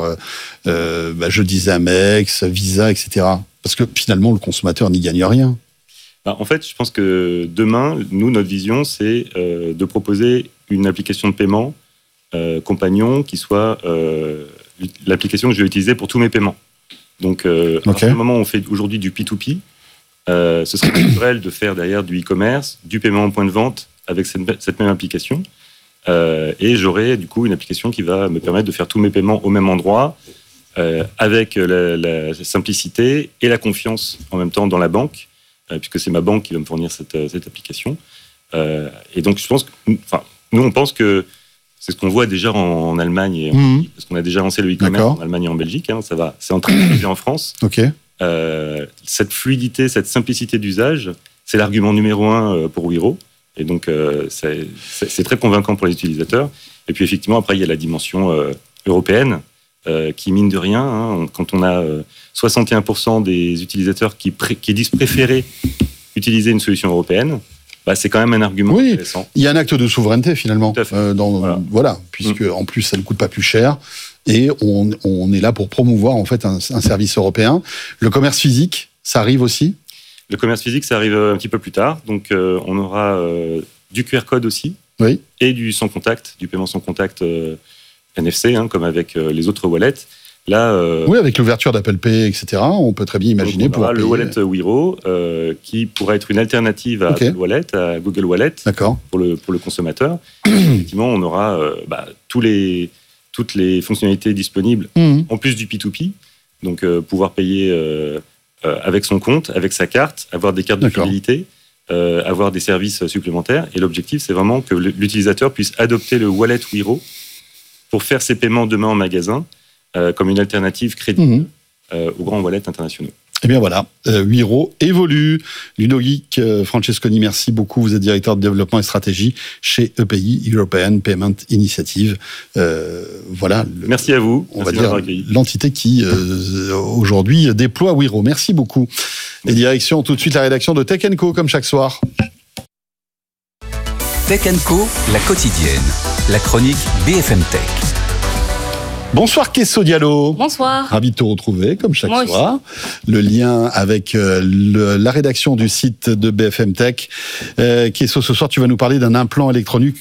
je disais Amex, Visa, etc. Parce que finalement, le consommateur n'y gagne rien. En fait, je pense que demain, nous, notre vision, c'est de proposer une application de paiement compagnon qui soit l'application que je vais utiliser pour tous mes paiements. Donc, à partir du moment où on fait aujourd'hui du P2P, ce serait naturel de faire derrière du e-commerce, du paiement en point de vente avec cette même application. Et j'aurai du coup une application qui va me permettre de faire tous mes paiements au même endroit, avec la simplicité et la confiance en même temps dans la banque, puisque c'est ma banque qui va me fournir cette application. Et donc, je pense que, nous, on pense que c'est ce qu'on voit déjà en Allemagne et en Belgique, parce qu'on a déjà lancé le e-commerce en Allemagne et en Belgique. C'est en train d'arriver en France. Cette fluidité, cette simplicité d'usage, c'est l'argument numéro 1 pour Wero. Et donc, c'est très convaincant pour les utilisateurs. Et puis, effectivement, après, il y a la dimension européenne qui, mine de rien, quand on a 61% des utilisateurs qui disent préférer utiliser une solution européenne, c'est quand même un argument intéressant. Il y a un acte de souveraineté finalement. Puisque en plus ça ne coûte pas plus cher et on est là pour promouvoir en fait un service européen. Le commerce physique, ça arrive aussi ? Le commerce physique, ça arrive un petit peu plus tard. Donc on aura du QR code aussi et du sans contact, du paiement sans contact NFC, comme avec les autres wallets. Là, avec l'ouverture d'Apple Pay, etc., on peut très bien imaginer pouvoir payer. Le wallet Wero, qui pourrait être une alternative à Apple Wallet, à Google Wallet, pour le consommateur. Effectivement, on aura toutes les fonctionnalités disponibles, en plus du P2P. Donc, pouvoir payer avec son compte, avec sa carte, avoir des cartes de fidélité, avoir des services supplémentaires. Et l'objectif, c'est vraiment que l'utilisateur puisse adopter le wallet Wero pour faire ses paiements demain en magasin, comme une alternative crédible aux grands wallets internationaux. Eh bien voilà, Wero évolue. Ludovic Francesconi, merci beaucoup. Vous êtes directeur de développement et stratégie chez EPI, European Payment Initiative. Merci à vous. On va dire l'entité qui aujourd'hui déploie Wero. Merci beaucoup. Les directions, tout de suite la rédaction de Tech & Co, comme chaque soir. Tech & Co, la quotidienne. la chronique BFM Tech. Bonsoir Kesso Diallo. Bonsoir. Ravi de te retrouver comme chaque Moi soir. Le lien avec la rédaction du site de BFM Tech. Kesso, ce soir tu vas nous parler d'un implant électronique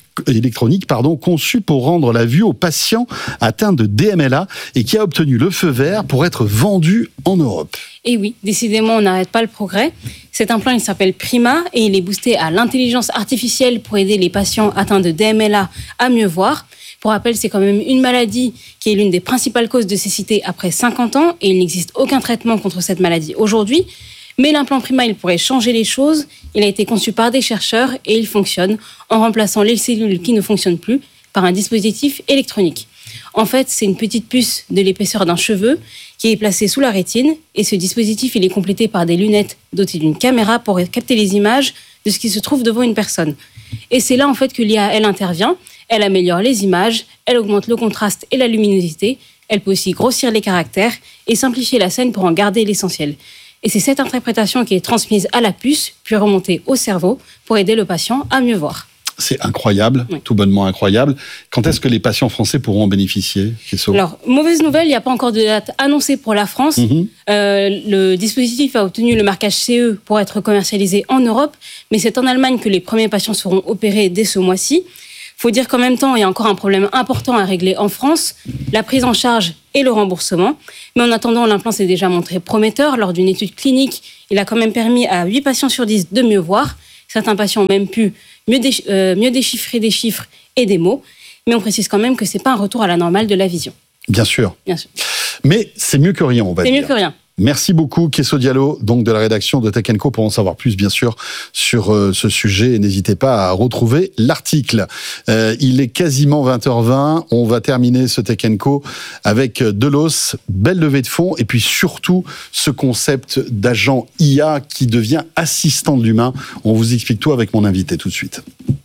conçu pour rendre la vue aux patients atteints de DMLA et qui a obtenu le feu vert pour être vendu en Europe. Et oui, décidément, on n'arrête pas le progrès. Cet implant, il s'appelle Prima et il est boosté à l'intelligence artificielle pour aider les patients atteints de DMLA à mieux voir. Pour rappel, c'est quand même une maladie qui est l'une des principales causes de cécité après 50 ans et il n'existe aucun traitement contre cette maladie aujourd'hui. Mais l'implant Prima, il pourrait changer les choses. Il a été conçu par des chercheurs et il fonctionne en remplaçant les cellules qui ne fonctionnent plus par un dispositif électronique. En fait, c'est une petite puce de l'épaisseur d'un cheveu qui est placée sous la rétine et ce dispositif, il est complété par des lunettes dotées d'une caméra pour capter les images de ce qui se trouve devant une personne. Et c'est là, en fait, que l'IA, elle intervient. Elle améliore les images, elle augmente le contraste et la luminosité. Elle peut aussi grossir les caractères et simplifier la scène pour en garder l'essentiel. Et c'est cette interprétation qui est transmise à la puce, puis remontée au cerveau pour aider le patient à mieux voir. C'est incroyable, oui. Tout bonnement incroyable. Quand est-ce que les patients français pourront en bénéficier, Kesso ? Alors, mauvaise nouvelle, il n'y a pas encore de date annoncée pour la France. Le dispositif a obtenu le marquage CE pour être commercialisé en Europe, mais c'est en Allemagne que les premiers patients seront opérés dès ce mois-ci. Il faut dire qu'en même temps, il y a encore un problème important à régler en France, la prise en charge et le remboursement. Mais en attendant, l'implant s'est déjà montré prometteur. Lors d'une étude clinique, il a quand même permis à 8 patients sur 10 de mieux voir. Certains patients ont même pu mieux déchiffrer des chiffres et des mots. Mais on précise quand même que ce n'est pas un retour à la normale de la vision. Bien sûr. Bien sûr. Mais c'est mieux que rien, on va dire. C'est mieux que rien. Merci beaucoup, Kesso Diallo, donc de la rédaction de Tech & Co, pour en savoir plus, bien sûr, sur ce sujet. Et n'hésitez pas à retrouver l'article. Il est quasiment 20h20. On va terminer ce Tech & Co avec Delos, belle levée de fonds, et puis surtout ce concept d'agent IA qui devient assistant de l'humain. On vous explique tout avec mon invité tout de suite.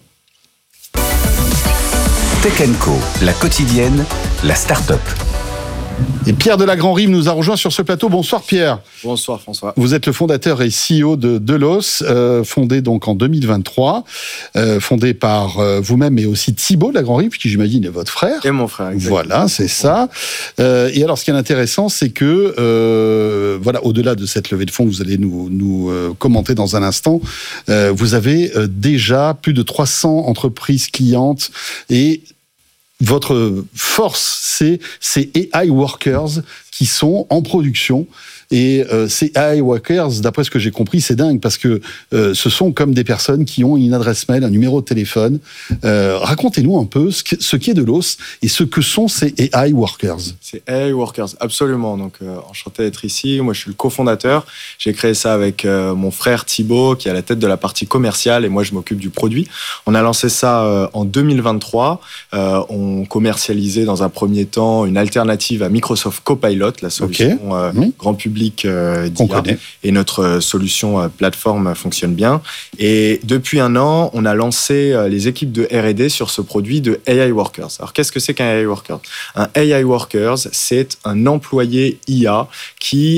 Tech & Co, la quotidienne, la start-up. Et Pierre de la Grand-Rive nous a rejoint sur ce plateau. Bonsoir Pierre. Bonsoir François. Vous êtes le fondateur et CEO de Delos, fondé donc en 2023, fondé par vous-même et aussi Thibaut de la Grand-Rive, qui j'imagine est votre frère. Et mon frère, exactement. Voilà, c'est ça. Et alors ce qui est intéressant, c'est que, voilà, au-delà de cette levée de fonds que vous allez nous commenter dans un instant, vous avez déjà plus de 300 entreprises clientes et votre force, c'est ces AI workers qui sont en production. Et ces AI workers, d'après ce que j'ai compris, c'est dingue parce que ce sont comme des personnes qui ont une adresse mail, un numéro de téléphone. Racontez-nous un peu ce qu'est Delos et ce que sont ces AI workers. Ces AI workers, absolument. Donc, enchanté d'être ici. Moi, je suis le cofondateur. J'ai créé ça avec mon frère Thibaut, qui est à la tête de la partie commerciale, et moi, je m'occupe du produit. On a lancé ça en 2023. On commercialisait dans un premier temps une alternative à Microsoft Copilot, la solution grand public d'IA, et notre solution plateforme fonctionne bien. Et depuis un an, on a lancé les équipes de R&D sur ce produit de AI Workers. Alors, qu'est-ce que c'est qu'un AI Worker ? Un AI Workers, c'est un employé IA qui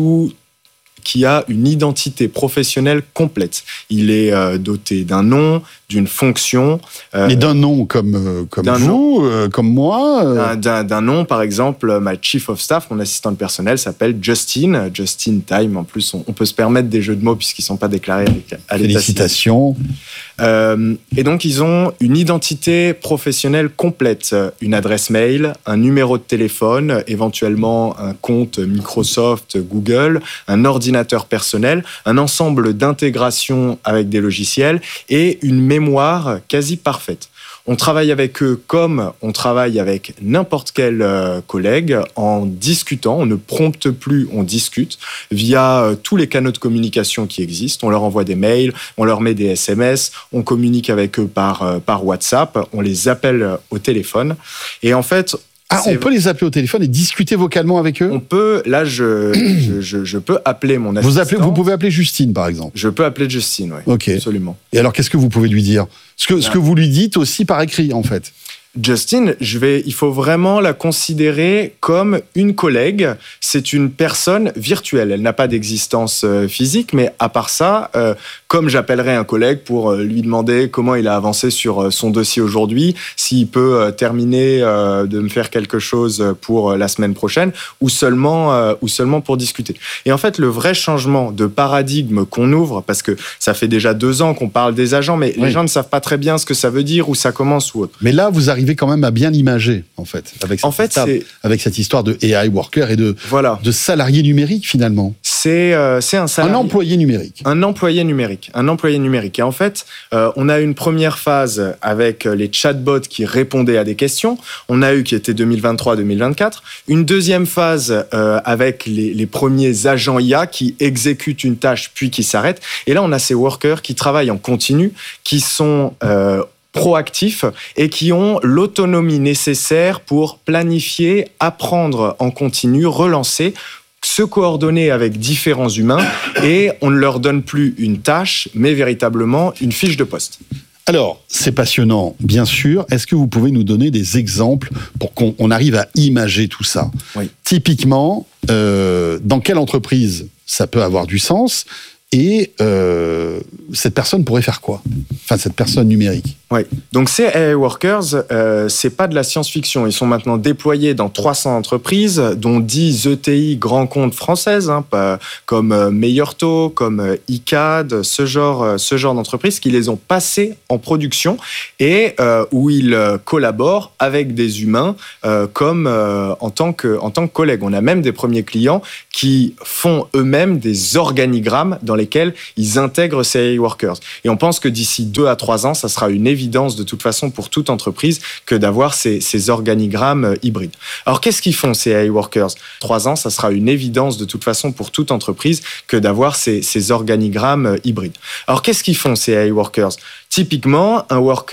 a une identité professionnelle complète. Il est doté d'un nom, d'une fonction. Et d'un nom comme vous, comme moi. D'un nom, par exemple, ma Chief of Staff, mon assistant de personnel, s'appelle Justin Time. En plus, on peut se permettre des jeux de mots puisqu'ils ne sont pas déclarés à l'état civil. Félicitations. Et donc, ils ont une identité professionnelle complète. Une adresse mail, un numéro de téléphone, éventuellement un compte Microsoft, Google, un ordinateur personnel, un ensemble d'intégrations avec des logiciels et une mémoire quasi parfaite. On travaille avec eux comme on travaille avec n'importe quel collègue en discutant. On ne prompte plus, on discute via tous les canaux de communication qui existent. On leur envoie des mails, on leur met des SMS, on communique avec eux par WhatsApp, on les appelle au téléphone. Et en fait... on peut les appeler au téléphone et discuter vocalement avec eux ? On peut, là, je peux appeler mon assistant. Vous pouvez appeler Justine, par exemple ? Je peux appeler Justine, oui. Ok. Absolument. Et alors, qu'est-ce que vous pouvez lui dire ? Ce que vous lui dites aussi par écrit, en fait. Justine, il faut vraiment la considérer comme une collègue. C'est une personne virtuelle. Elle n'a pas d'existence physique, mais à part ça, comme j'appellerais un collègue pour lui demander comment il a avancé sur son dossier aujourd'hui, s'il peut terminer de me faire quelque chose pour la semaine prochaine, ou seulement pour discuter. Et en fait, le vrai changement de paradigme qu'on ouvre, parce que ça fait déjà 2 ans qu'on parle des agents, mais les gens ne savent pas très bien ce que ça veut dire, où ça commence ou autre. Mais là, vous arrivez quand même à bien l'imager, en fait, avec cette histoire de AI worker et de salarié numérique, finalement. C'est un salarié. Un employé numérique. Un employé numérique. Et en fait, on a une première phase avec les chatbots qui répondaient à des questions. On a eu qui était 2023-2024. Une deuxième phase avec les premiers agents IA qui exécutent une tâche puis qui s'arrêtent. Et là, on a ces workers qui travaillent en continu, qui sont proactifs et qui ont l'autonomie nécessaire pour planifier, apprendre en continu, relancer, se coordonner avec différents humains, et on ne leur donne plus une tâche, mais véritablement une fiche de poste. Alors, c'est passionnant, bien sûr. Est-ce que vous pouvez nous donner des exemples pour qu'on arrive à imager tout ça ? Oui. Typiquement, dans quelle entreprise ça peut avoir du sens ? Et cette personne pourrait faire quoi ? Enfin, cette personne numérique. Oui. Donc ces AI workers, c'est pas de la science-fiction. Ils sont maintenant déployés dans 300 entreprises, dont 10 ETI grands comptes françaises, comme Meilleurtaux, comme ICAD, ce genre d'entreprises qui les ont passés en production et où ils collaborent avec des humains comme en tant que collègues. On a même des premiers clients qui font eux-mêmes des organigrammes dans lesquels ils intègrent ces AI workers. Et on pense que d'ici 2 à 3 ans, ça sera une évidence de toute façon pour toute entreprise que d'avoir ces organigrammes hybrides. Alors qu'est-ce qu'ils font ces AI workers ? 3 ans, ça sera une évidence de toute façon pour toute entreprise que d'avoir ces organigrammes hybrides. Alors qu'est-ce qu'ils font ces AI workers ? Typiquement, un worker